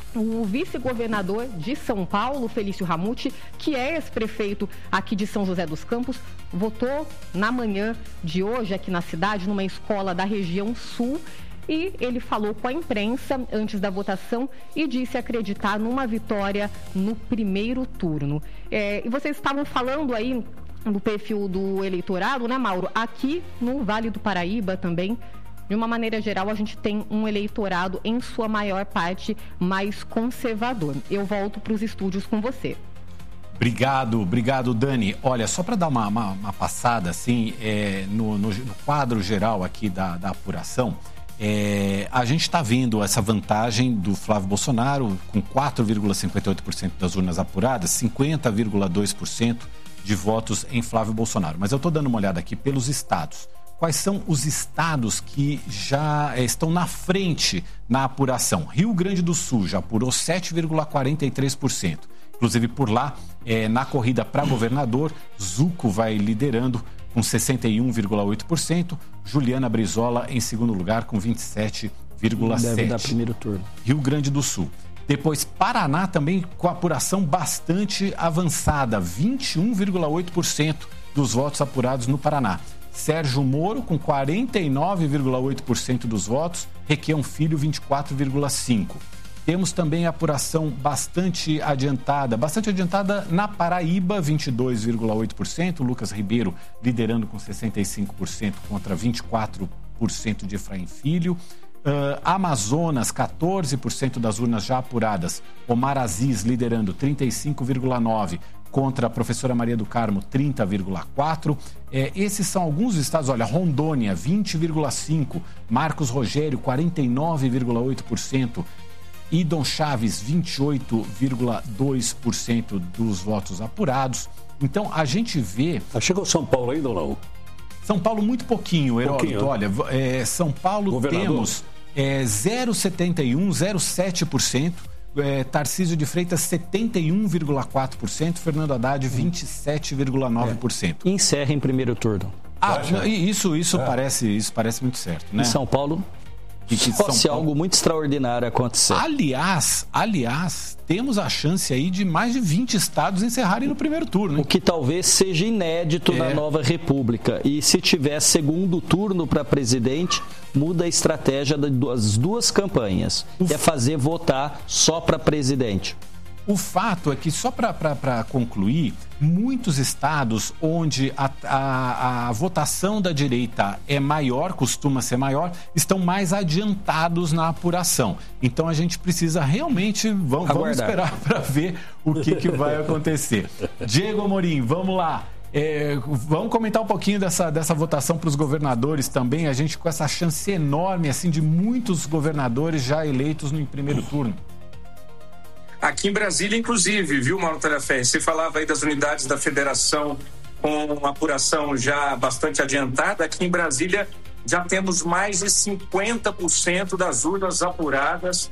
O vice-governador de São Paulo, Felício Ramute, que é ex-prefeito aqui de São José dos Campos, votou na manhã de hoje aqui na cidade, numa escola da região sul, e ele falou com a imprensa antes da votação e disse acreditar numa vitória no primeiro turno. É, e vocês estavam falando aí do perfil do eleitorado, né, Mauro? Aqui no Vale do Paraíba também, de uma maneira geral, a gente tem um eleitorado, em sua maior parte, mais conservador. Eu volto para os estúdios com você. Obrigado, obrigado, Dani. Olha, só para dar uma, uma, uma passada, assim, é, no, no, no quadro geral aqui da, da apuração, é, a gente está vendo essa vantagem do Flávio Bolsonaro, com quatro vírgula cinquenta e oito por cento das urnas apuradas, cinquenta vírgula dois por cento de votos em Flávio Bolsonaro. Mas eu estou dando uma olhada aqui pelos estados. Quais são os estados que já estão na frente na apuração? Rio Grande do Sul já apurou sete vírgula quarenta e três por cento. Inclusive, por lá, é, na corrida para governador, Zucco vai liderando com sessenta e um vírgula oito por cento. Juliana Brizola em segundo lugar com vinte e sete vírgula sete por cento. Deve dar primeiro turno. Rio Grande do Sul. Depois, Paraná também com apuração bastante avançada, vinte e um vírgula oito por cento dos votos apurados no Paraná. Sérgio Moro, com quarenta e nove vírgula oito por cento dos votos, Requião Filho, vinte e quatro vírgula cinco por cento. Temos também a apuração bastante adiantada, bastante adiantada na Paraíba, vinte e dois vírgula oito por cento, Lucas Ribeiro liderando com sessenta e cinco por cento contra vinte e quatro por cento de Efraim Filho. Uh, Amazonas, quatorze por cento das urnas já apuradas, Omar Aziz liderando trinta e cinco vírgula nove por cento, contra a professora Maria do Carmo, trinta vírgula quatro por cento. É, esses são alguns estados, olha, Rondônia, vinte vírgula cinco por cento, Marcos Rogério, quarenta e nove vírgula oito por cento, Idon Chaves, vinte e oito vírgula dois por cento dos votos apurados. Então, a gente vê... Chegou São Paulo ainda ou não? São Paulo muito pouquinho, Heródoto. Pouquinho. Olha, é, São Paulo Governador. Temos é, zero vírgula setenta e um, zero vírgula sete por cento. É, Tarcísio de Freitas, setenta e um vírgula quatro por cento, Fernando Haddad, vinte e sete vírgula nove por cento. É. Encerra em primeiro turno. Ah, isso, isso, é. parece, isso parece muito certo, né? Em São Paulo, e que só São se Paulo... algo muito extraordinário acontecer. Aliás, aliás, temos a chance aí de mais de vinte estados encerrarem no primeiro turno. Hein? O que talvez seja inédito é. na nova república. E se tiver segundo turno para presidente, muda a estratégia das duas campanhas. Uf. É fazer votar só para presidente. O fato é que, só para concluir, muitos estados onde a, a, a votação da direita é maior, costuma ser maior, estão mais adiantados na apuração. Então a gente precisa realmente, vamos, vamos esperar para ver o que, que vai acontecer. Diego Amorim, vamos lá. É, vamos comentar um pouquinho dessa, dessa votação para os governadores também, a gente com essa chance enorme assim, de muitos governadores já eleitos no primeiro turno. Aqui em Brasília, inclusive, viu, Mauro Tarafé? Você falava aí das unidades da federação com uma apuração já bastante adiantada. Aqui em Brasília já temos mais de cinquenta por cento das urnas apuradas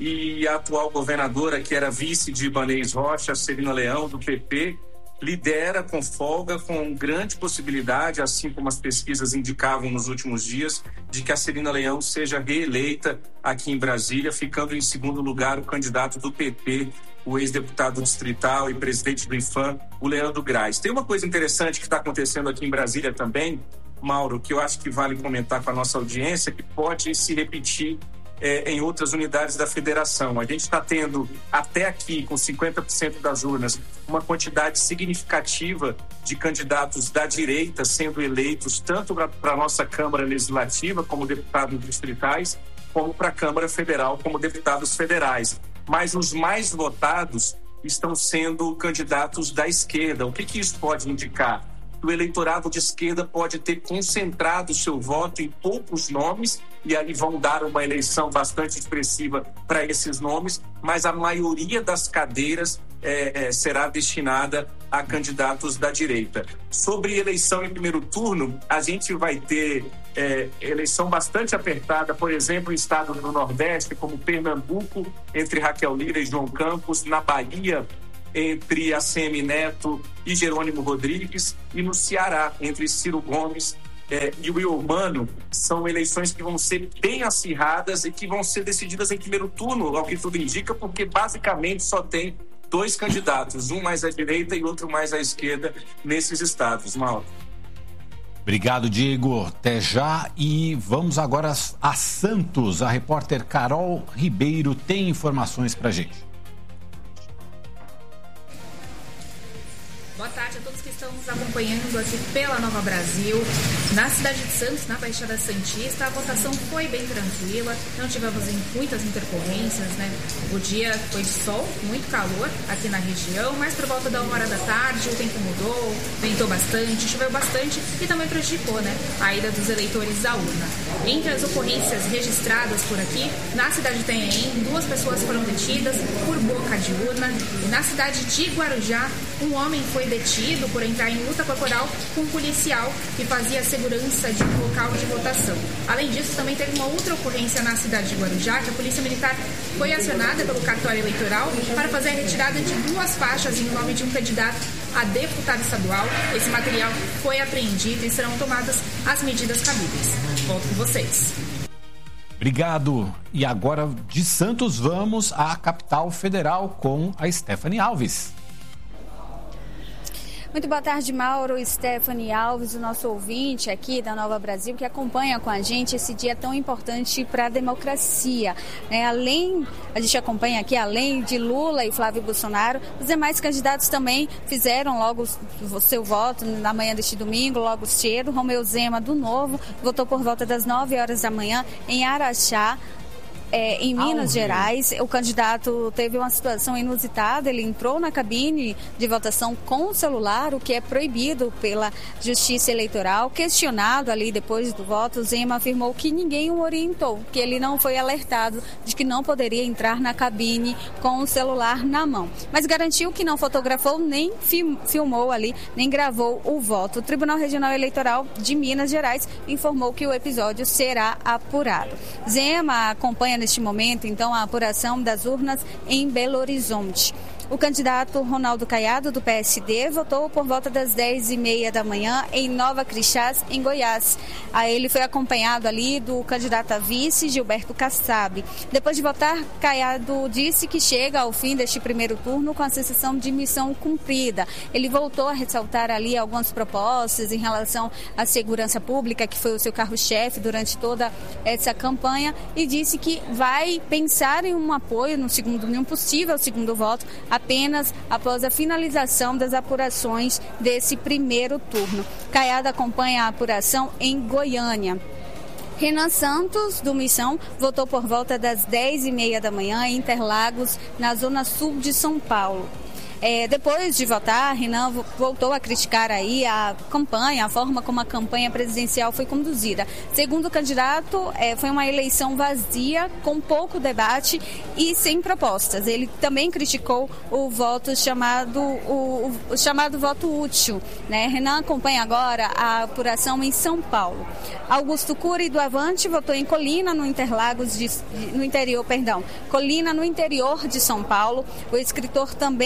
e a atual governadora, que era vice de Ibanez Rocha, Celina Leão, do P P, lidera com folga, com grande possibilidade, assim como as pesquisas indicavam nos últimos dias, de que a Celina Leão seja reeleita aqui em Brasília, ficando em segundo lugar o candidato do P P, o ex-deputado distrital e presidente do IFAM, o Leandro Graz. Tem uma coisa interessante que está acontecendo aqui em Brasília também, Mauro, que eu acho que vale comentar com a nossa audiência, que pode se repetir é, em outras unidades da federação. A gente está tendo, até aqui, com cinquenta por cento das urnas, uma quantidade significativa de candidatos da direita sendo eleitos tanto para a nossa Câmara Legislativa, como deputados distritais, como para a Câmara Federal, como deputados federais. Mas os mais votados estão sendo candidatos da esquerda. O que, que isso pode indicar? O eleitorado de esquerda pode ter concentrado seu voto em poucos nomes e aí vão dar uma eleição bastante expressiva para esses nomes, mas a maioria das cadeiras é, é, será destinada a candidatos da direita. Sobre eleição em primeiro turno, a gente vai ter é, eleição bastante apertada, por exemplo, em estados do Nordeste, como Pernambuco, entre Raquel Lira e João Campos, na Bahia, entre A C M Neto e Jerônimo Rodrigues, e no Ceará, entre Ciro Gomes eh, e Will Mano. São eleições que vão ser bem acirradas e que vão ser decididas em primeiro turno, ao que tudo indica, porque basicamente só tem dois candidatos, um mais à direita e outro mais à esquerda nesses estados. Mauro. Obrigado, Diego. Até já. E vamos agora a Santos. A repórter Carol Ribeiro tem informações pra gente. Boa tarde a todos que estão nos acompanhando aqui pela Nova Brasil. Na cidade de Santos, na Baixada Santista, a votação foi bem tranquila, não tivemos muitas intercorrências, né? O dia foi de sol, muito calor aqui na região, mas por volta da uma hora da tarde o tempo mudou, ventou bastante, choveu bastante e também prejudicou, né, a ida dos eleitores à urna. Entre as ocorrências registradas por aqui, na cidade de Itanhaém, duas pessoas foram detidas por boca de urna, e na cidade de Guarujá, um homem foi detido por entrar em luta corporal com um policial que fazia a segurança de um local de votação. Além disso, também teve uma outra ocorrência na cidade de Guarujá, que a Polícia Militar foi acionada pelo cartório eleitoral para fazer a retirada de duas faixas em nome de um candidato a deputado estadual. Esse material foi apreendido e serão tomadas as medidas cabíveis. Volto com vocês. Obrigado. E agora, de Santos, vamos à capital federal com a Stephanie Alves. Muito boa tarde, Mauro, Stephanie Alves, o nosso ouvinte aqui da Nova Brasil, que acompanha com a gente esse dia tão importante para a democracia. É, além, a gente acompanha aqui, além de Lula e Flávio Bolsonaro, os demais candidatos também fizeram logo o seu voto na manhã deste domingo, logo cedo. Romeu Zema, do Novo, votou por volta das nove horas da manhã em Araxá. É, em Minas Gerais, o candidato teve uma situação inusitada, ele entrou na cabine de votação com o celular, o que é proibido pela Justiça Eleitoral. Questionado ali depois do voto, Zema afirmou que ninguém o orientou, que ele não foi alertado de que não poderia entrar na cabine com o celular na mão. Mas garantiu que não fotografou, nem filmou ali, nem gravou o voto. O Tribunal Regional Eleitoral de Minas Gerais informou que o episódio será apurado. Zema acompanha neste momento, então, a apuração das urnas em Belo Horizonte. O candidato Ronaldo Caiado, do P S D, votou por volta das dez e meia da manhã em Nova Crixás, em Goiás. A ele foi acompanhado ali do candidato a vice, Gilberto Kassab. Depois de votar, Caiado disse que chega ao fim deste primeiro turno com a sensação de missão cumprida. Ele voltou a ressaltar ali algumas propostas em relação à segurança pública, que foi o seu carro-chefe durante toda essa campanha, e disse que vai pensar em um apoio no segundo, em um possível segundo voto, apenas após a finalização das apurações desse primeiro turno. Caiado acompanha a apuração em Goiânia. Renan Santos, do Missão, votou por volta das dez e meia da manhã em Interlagos, na zona sul de São Paulo. É, depois de votar, Renan voltou a criticar aí a campanha, a forma como a campanha presidencial foi conduzida. Segundo o candidato, é, foi uma eleição vazia, com pouco debate e sem propostas. Ele também criticou o voto chamado, o, o chamado voto útil, né? Renan acompanha agora a apuração em São Paulo. Augusto Cury, do Avante, votou em Colina, no Interlagos, de, no interior, perdão, Colina, no interior de São Paulo. O escritor também registrou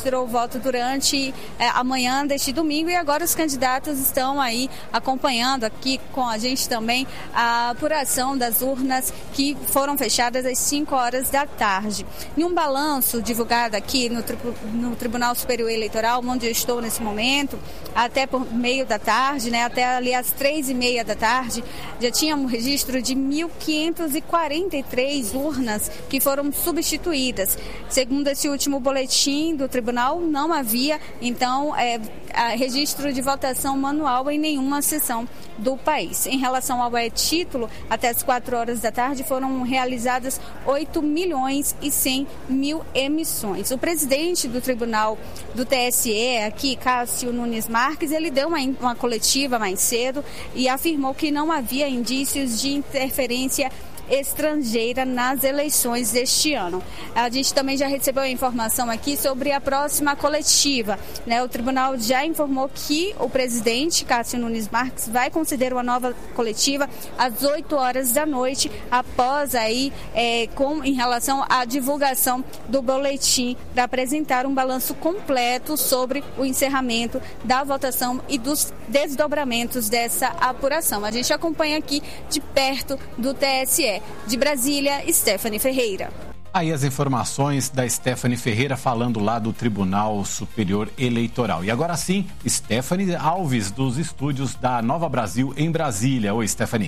registrou o voto durante é, a manhã deste domingo e agora os candidatos estão aí acompanhando aqui com a gente também a apuração das urnas que foram fechadas às cinco horas da tarde. Em um balanço divulgado aqui no, no Tribunal Superior Eleitoral, onde eu estou nesse momento, até por meio da tarde, né, até ali às três e meia da tarde, já tinha um registro de mil quinhentas e quarenta e três urnas que foram substituídas. Segundo esse último boletim do tribunal, não havia, então, é, registro de votação manual em nenhuma seção do país. Em relação ao e-título, até as quatro horas da tarde foram realizadas oito milhões e cem mil emissões. O presidente do Tribunal do T S E, aqui, Cássio Nunes Marques, ele deu uma, uma coletiva mais cedo e afirmou que não havia indícios de interferência estrangeira nas eleições deste ano. A gente também já recebeu a informação aqui sobre a próxima coletiva, né? O tribunal já informou que o presidente Cássio Nunes Marques vai conceder uma nova coletiva às oito horas da noite, após aí, é, com, em relação à divulgação do boletim, para apresentar um balanço completo sobre o encerramento da votação e dos desdobramentos dessa apuração. A gente acompanha aqui de perto do T S E. De Brasília, Stephanie Ferreira. Aí as informações da Stephanie Ferreira falando lá do Tribunal Superior Eleitoral. E agora sim, Stephanie Alves, dos estúdios da Nova Brasil em Brasília. Oi, Stephanie.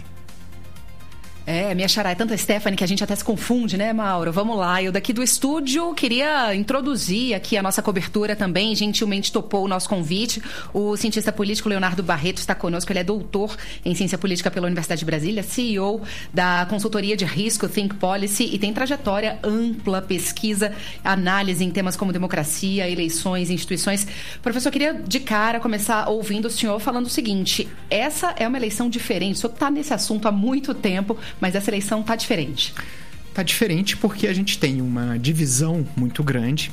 É, minha xará, é tanta Stephanie que a gente até se confunde, né, Mauro? Vamos lá, eu daqui do estúdio queria introduzir aqui a nossa cobertura também, gentilmente topou o nosso convite. O cientista político Leonardo Barreto está conosco, ele é doutor em ciência política pela Universidade de Brasília, C E O da consultoria de risco Think Policy e tem trajetória ampla, pesquisa, análise em temas como democracia, eleições, instituições. Professor, eu queria de cara começar ouvindo o senhor falando o seguinte, essa é uma eleição diferente, o senhor está nesse assunto há muito tempo, mas essa eleição está diferente. Está diferente porque a gente tem uma divisão muito grande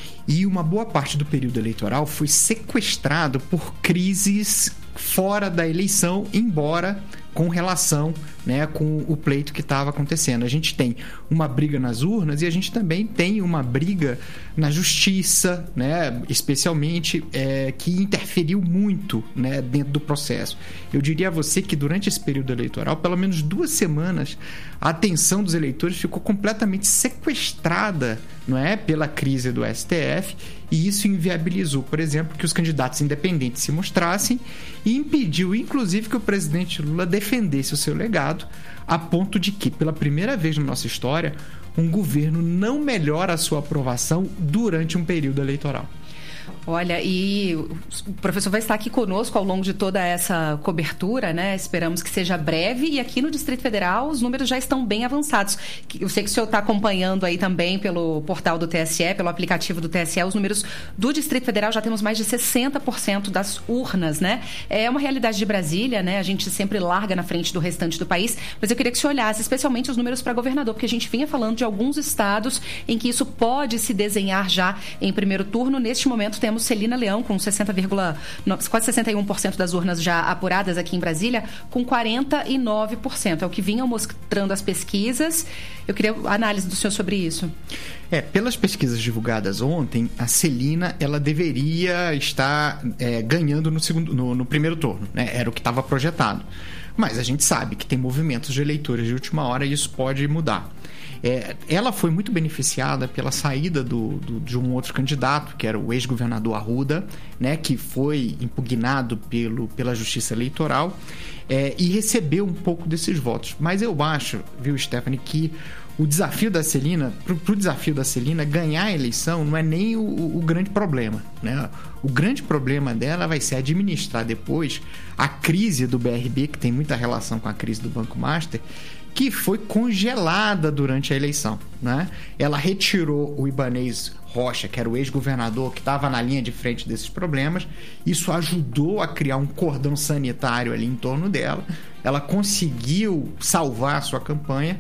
e uma boa parte do período eleitoral foi sequestrado por crises fora da eleição, embora com relação, né, com o pleito que estava acontecendo. A gente tem uma briga nas urnas e a gente também tem uma briga na justiça, né, especialmente, é, que interferiu muito, né, dentro do processo. Eu diria a você que durante esse período eleitoral, pelo menos duas semanas, a atenção dos eleitores ficou completamente sequestrada, não é, pela crise do S T F, e isso inviabilizou, por exemplo, que os candidatos independentes se mostrassem e impediu, inclusive, que o presidente Lula defendesse o seu legado, a ponto de que, pela primeira vez na nossa história, um governo não melhora a sua aprovação durante um período eleitoral. Olha, e o professor vai estar aqui conosco ao longo de toda essa cobertura, né? Esperamos que seja breve. E aqui no Distrito Federal os números já estão bem avançados. Eu sei que o senhor está acompanhando aí também pelo portal do T S E, pelo aplicativo do T S E, os números do Distrito Federal já temos mais de sessenta por cento das urnas, né? É uma realidade de Brasília, né? A gente sempre larga na frente do restante do país, mas eu queria que o senhor olhasse especialmente os números para governador, porque a gente vinha falando de alguns estados em que isso pode se desenhar já em primeiro turno. Neste momento temos Celina Leão com sessenta, quase sessenta e um por cento das urnas já apuradas aqui em Brasília, com quarenta e nove por cento. É o que vinham mostrando as pesquisas. Eu queria a análise do senhor sobre isso. É, pelas pesquisas divulgadas ontem, a Celina ela deveria estar é, ganhando no, segundo, no, no primeiro turno, né? Era o que estava projetado. Mas a gente sabe que tem movimentos de eleitores de última hora e isso pode mudar. É, ela foi muito beneficiada pela saída do, do, de um outro candidato, que era o ex-governador Arruda, né, que foi impugnado pelo, pela Justiça Eleitoral, é, e recebeu um pouco desses votos. Mas eu acho, viu, Stephanie, que o desafio da Celina, para o desafio da Celina, ganhar a eleição não é nem o, o grande problema, né? O grande problema dela vai ser administrar depois a crise do B R B, que tem muita relação com a crise do Banco Master, que foi congelada durante a eleição, né? Ela retirou o Ibanez Rocha, que era o ex-governador que estava na linha de frente desses problemas. Isso ajudou a criar um cordão sanitário ali em torno dela. Ela conseguiu salvar a sua campanha,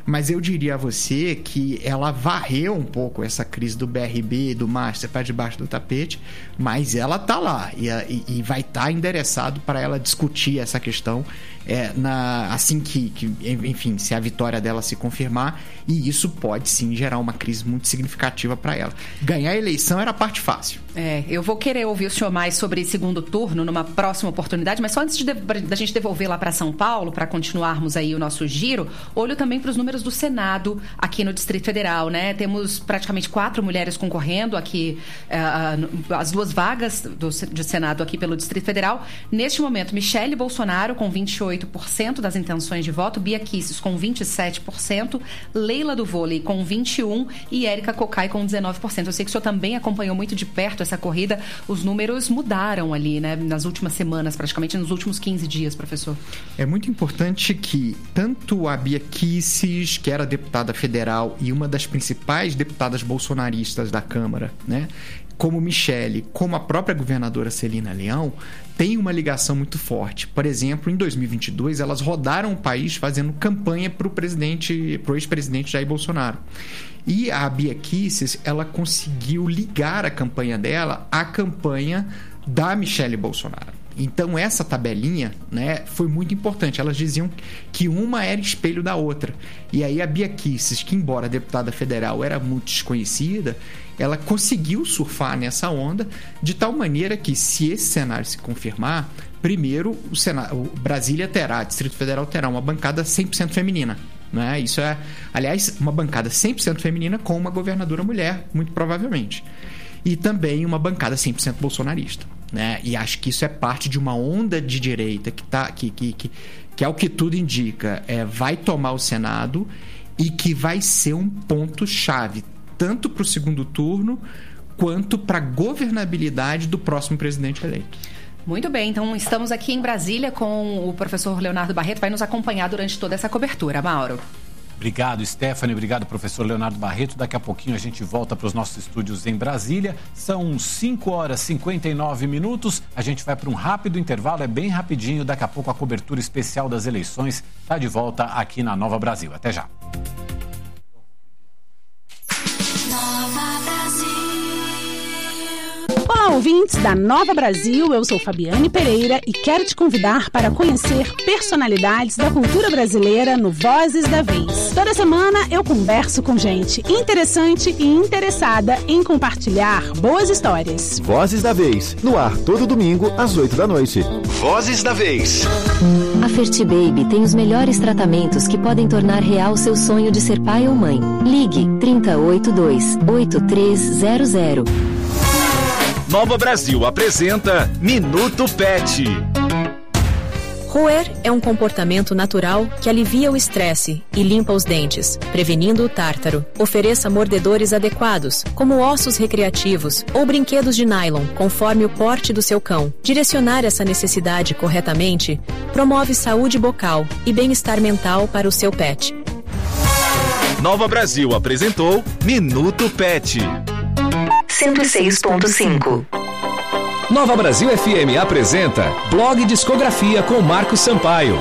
Mas eu diria a você que ela varreu um pouco essa crise do B R B, do Master para debaixo do tapete, mas ela tá lá e, e, e vai estar tá endereçado para ela discutir essa questão é, na, assim que, que, enfim, se a vitória dela se confirmar, e isso pode sim gerar uma crise muito significativa para ela. Ganhar a eleição era a parte fácil. É, eu vou querer ouvir o senhor mais sobre segundo turno numa próxima oportunidade, mas só antes de, da gente devolver lá para São Paulo, para continuarmos aí o nosso giro, olho também para os números do Senado aqui no Distrito Federal, né? Temos praticamente quatro mulheres concorrendo aqui, uh, as duas vagas do, do Senado aqui pelo Distrito Federal. Neste momento, Michele Bolsonaro com vinte e oito por cento das intenções de voto, Bia Kicis com vinte e sete por cento, Leila do Vôlei com vinte e um por cento e Érica Cocai com dezenove por cento. Eu sei que o senhor também acompanhou muito de perto essa corrida, os números mudaram ali, né, nas últimas semanas, praticamente nos últimos quinze dias, professor. É muito importante que tanto a Bia Kicis, que era deputada federal e uma das principais deputadas bolsonaristas da Câmara, né, como Michele, como a própria governadora Celina Leão, tem uma ligação muito forte. Por exemplo, em dois mil e vinte e dois, elas rodaram o país fazendo campanha para o presidente, para o ex-presidente Jair Bolsonaro. E a Bia Kicis, ela conseguiu ligar a campanha dela à campanha da Michele Bolsonaro. Então essa tabelinha, né, foi muito importante. Elas diziam que uma era espelho da outra. E aí a Bia Kicis, que embora deputada federal era muito desconhecida, ela conseguiu surfar nessa onda de tal maneira que, se esse cenário se confirmar, primeiro o, Senado, o Brasília terá, o Distrito Federal terá uma bancada cem por cento feminina. Né? Isso é, aliás, uma bancada cem por cento feminina com uma governadora mulher, muito provavelmente. E também uma bancada cem por cento bolsonarista. Né? E acho que isso é parte de uma onda de direita que, tá, que, que, que, que é o que tudo indica, é, vai tomar o Senado e que vai ser um ponto-chave, tanto para o segundo turno quanto para a governabilidade do próximo presidente eleito. Muito bem, então estamos aqui em Brasília com o professor Leonardo Barreto, vai nos acompanhar durante toda essa cobertura. Mauro. Obrigado, Stephanie. Obrigado, professor Leonardo Barreto. Daqui a pouquinho a gente volta para os nossos estúdios em Brasília. São cinco horas e cinquenta e nove minutos. A gente vai para um rápido intervalo, é bem rapidinho. Daqui a pouco a cobertura especial das eleições está de volta aqui na Nova Brasil. Até já. Nova Brasil. Olá, ouvintes da Nova Brasil, eu sou Fabiane Pereira e quero te convidar para conhecer personalidades da cultura brasileira no Vozes da Vez. Toda semana eu converso com gente interessante e interessada em compartilhar boas histórias. Vozes da Vez, no ar todo domingo às oito da noite. Vozes da Vez. A Fertibaby tem os melhores tratamentos que podem tornar real seu sonho de ser pai ou mãe. Ligue trinta e oito dois, oito três zero zero. Nova Brasil apresenta Minuto Pet. Roer é um comportamento natural que alivia o estresse e limpa os dentes, prevenindo o tártaro. Ofereça mordedores adequados, como ossos recreativos ou brinquedos de nylon, conforme o porte do seu cão. Direcionar essa necessidade corretamente promove saúde bucal e bem-estar mental para o seu pet. Nova Brasil apresentou Minuto Pet. cento e seis ponto cinco. Nova Brasil F M apresenta Blog Discografia com Marcos Sampaio.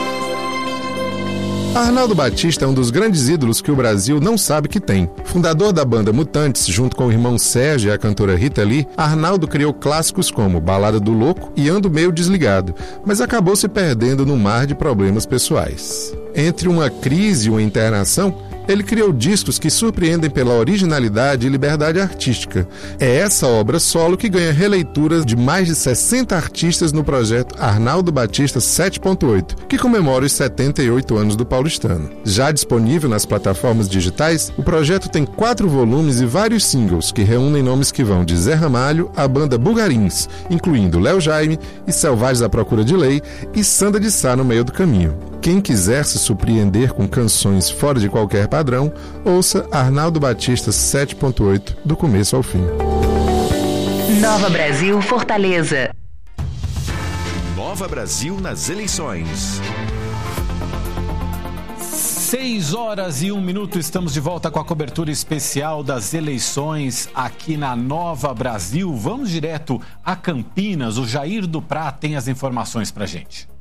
Arnaldo Batista é um dos grandes ídolos que o Brasil não sabe que tem. Fundador da banda Mutantes, junto com o irmão Sérgio e a cantora Rita Lee, Arnaldo criou clássicos como Balada do Louco e Ando Meio Desligado, mas acabou se perdendo no mar de problemas pessoais. Entre uma crise e uma internação, ele criou discos que surpreendem pela originalidade e liberdade artística. É essa obra solo que ganha releituras de mais de sessenta artistas no projeto Arnaldo Batista sete ponto oito, que comemora os setenta e oito anos do paulistano. Já disponível nas plataformas digitais, o projeto tem quatro volumes e vários singles que reúnem nomes que vão de Zé Ramalho à banda Bugarins, incluindo Léo Jaime e Selvagens à Procura de Lei e Sandra de Sá no meio do caminho. Quem quiser se surpreender com canções fora de qualquer padrão, ouça Arnaldo Batista sete ponto oito, do começo ao fim. Nova Brasil Fortaleza. Nova Brasil nas eleições. Seis horas e um minuto, estamos de volta com a cobertura especial das eleições aqui na Nova Brasil. Vamos direto a Campinas, o Jair do Prá tem as informações pra gente.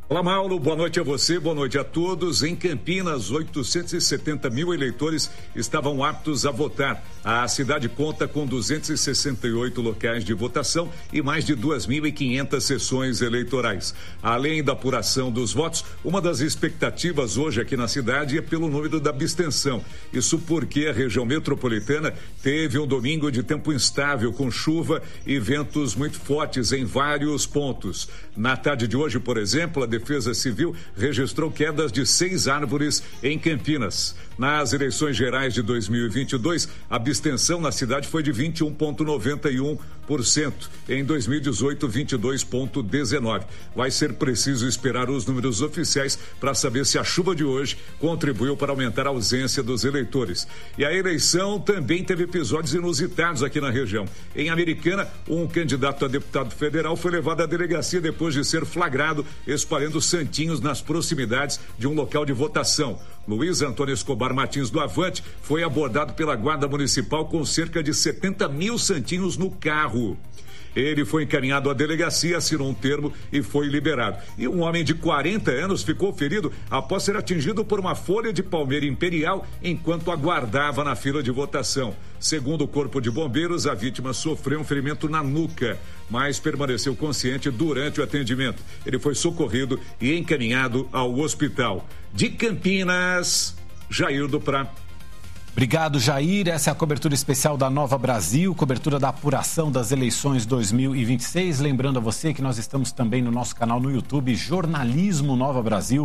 Olá, Mauro, boa noite a você, boa noite a todos. Em Campinas, oitocentos e setenta mil eleitores estavam aptos a votar. A cidade conta com duzentos e sessenta e oito locais de votação e mais de duas mil e quinhentas sessões eleitorais. Além da apuração dos votos, uma das expectativas hoje aqui na cidade é pelo número da abstenção. Isso porque a região metropolitana teve um domingo de tempo instável, com chuva e ventos muito fortes em vários pontos. Na tarde de hoje, por exemplo, a Defesa Civil registrou quedas de seis árvores em Campinas. Nas eleições gerais de dois mil e vinte e dois, a abstenção na cidade foi de vinte e um vírgula noventa e um por cento. Em dois mil e dezoito, vinte e dois vírgula dezenove por cento. Vai ser preciso esperar os números oficiais para saber se a chuva de hoje contribuiu para aumentar a ausência dos eleitores. E a eleição também teve episódios inusitados aqui na região. Em Americana, um candidato a deputado federal foi levado à delegacia depois de ser flagrado espalhando santinhos nas proximidades de um local de votação. Luiz Antônio Escobar Martins do Avante foi abordado pela Guarda Municipal com cerca de setenta mil santinhos no carro. Ele foi encaminhado à delegacia, assinou um termo e foi liberado. E um homem de quarenta anos ficou ferido após ser atingido por uma folha de palmeira imperial enquanto aguardava na fila de votação. Segundo o Corpo de Bombeiros, a vítima sofreu um ferimento na nuca, mas permaneceu consciente durante o atendimento. Ele foi socorrido e encaminhado ao hospital. De Campinas, Jair do Prá. Obrigado, Jair. Essa é a cobertura especial da Nova Brasil, cobertura da apuração das eleições dois mil e vinte e seis. Lembrando a você que nós estamos também no nosso canal no YouTube, Jornalismo Nova Brasil.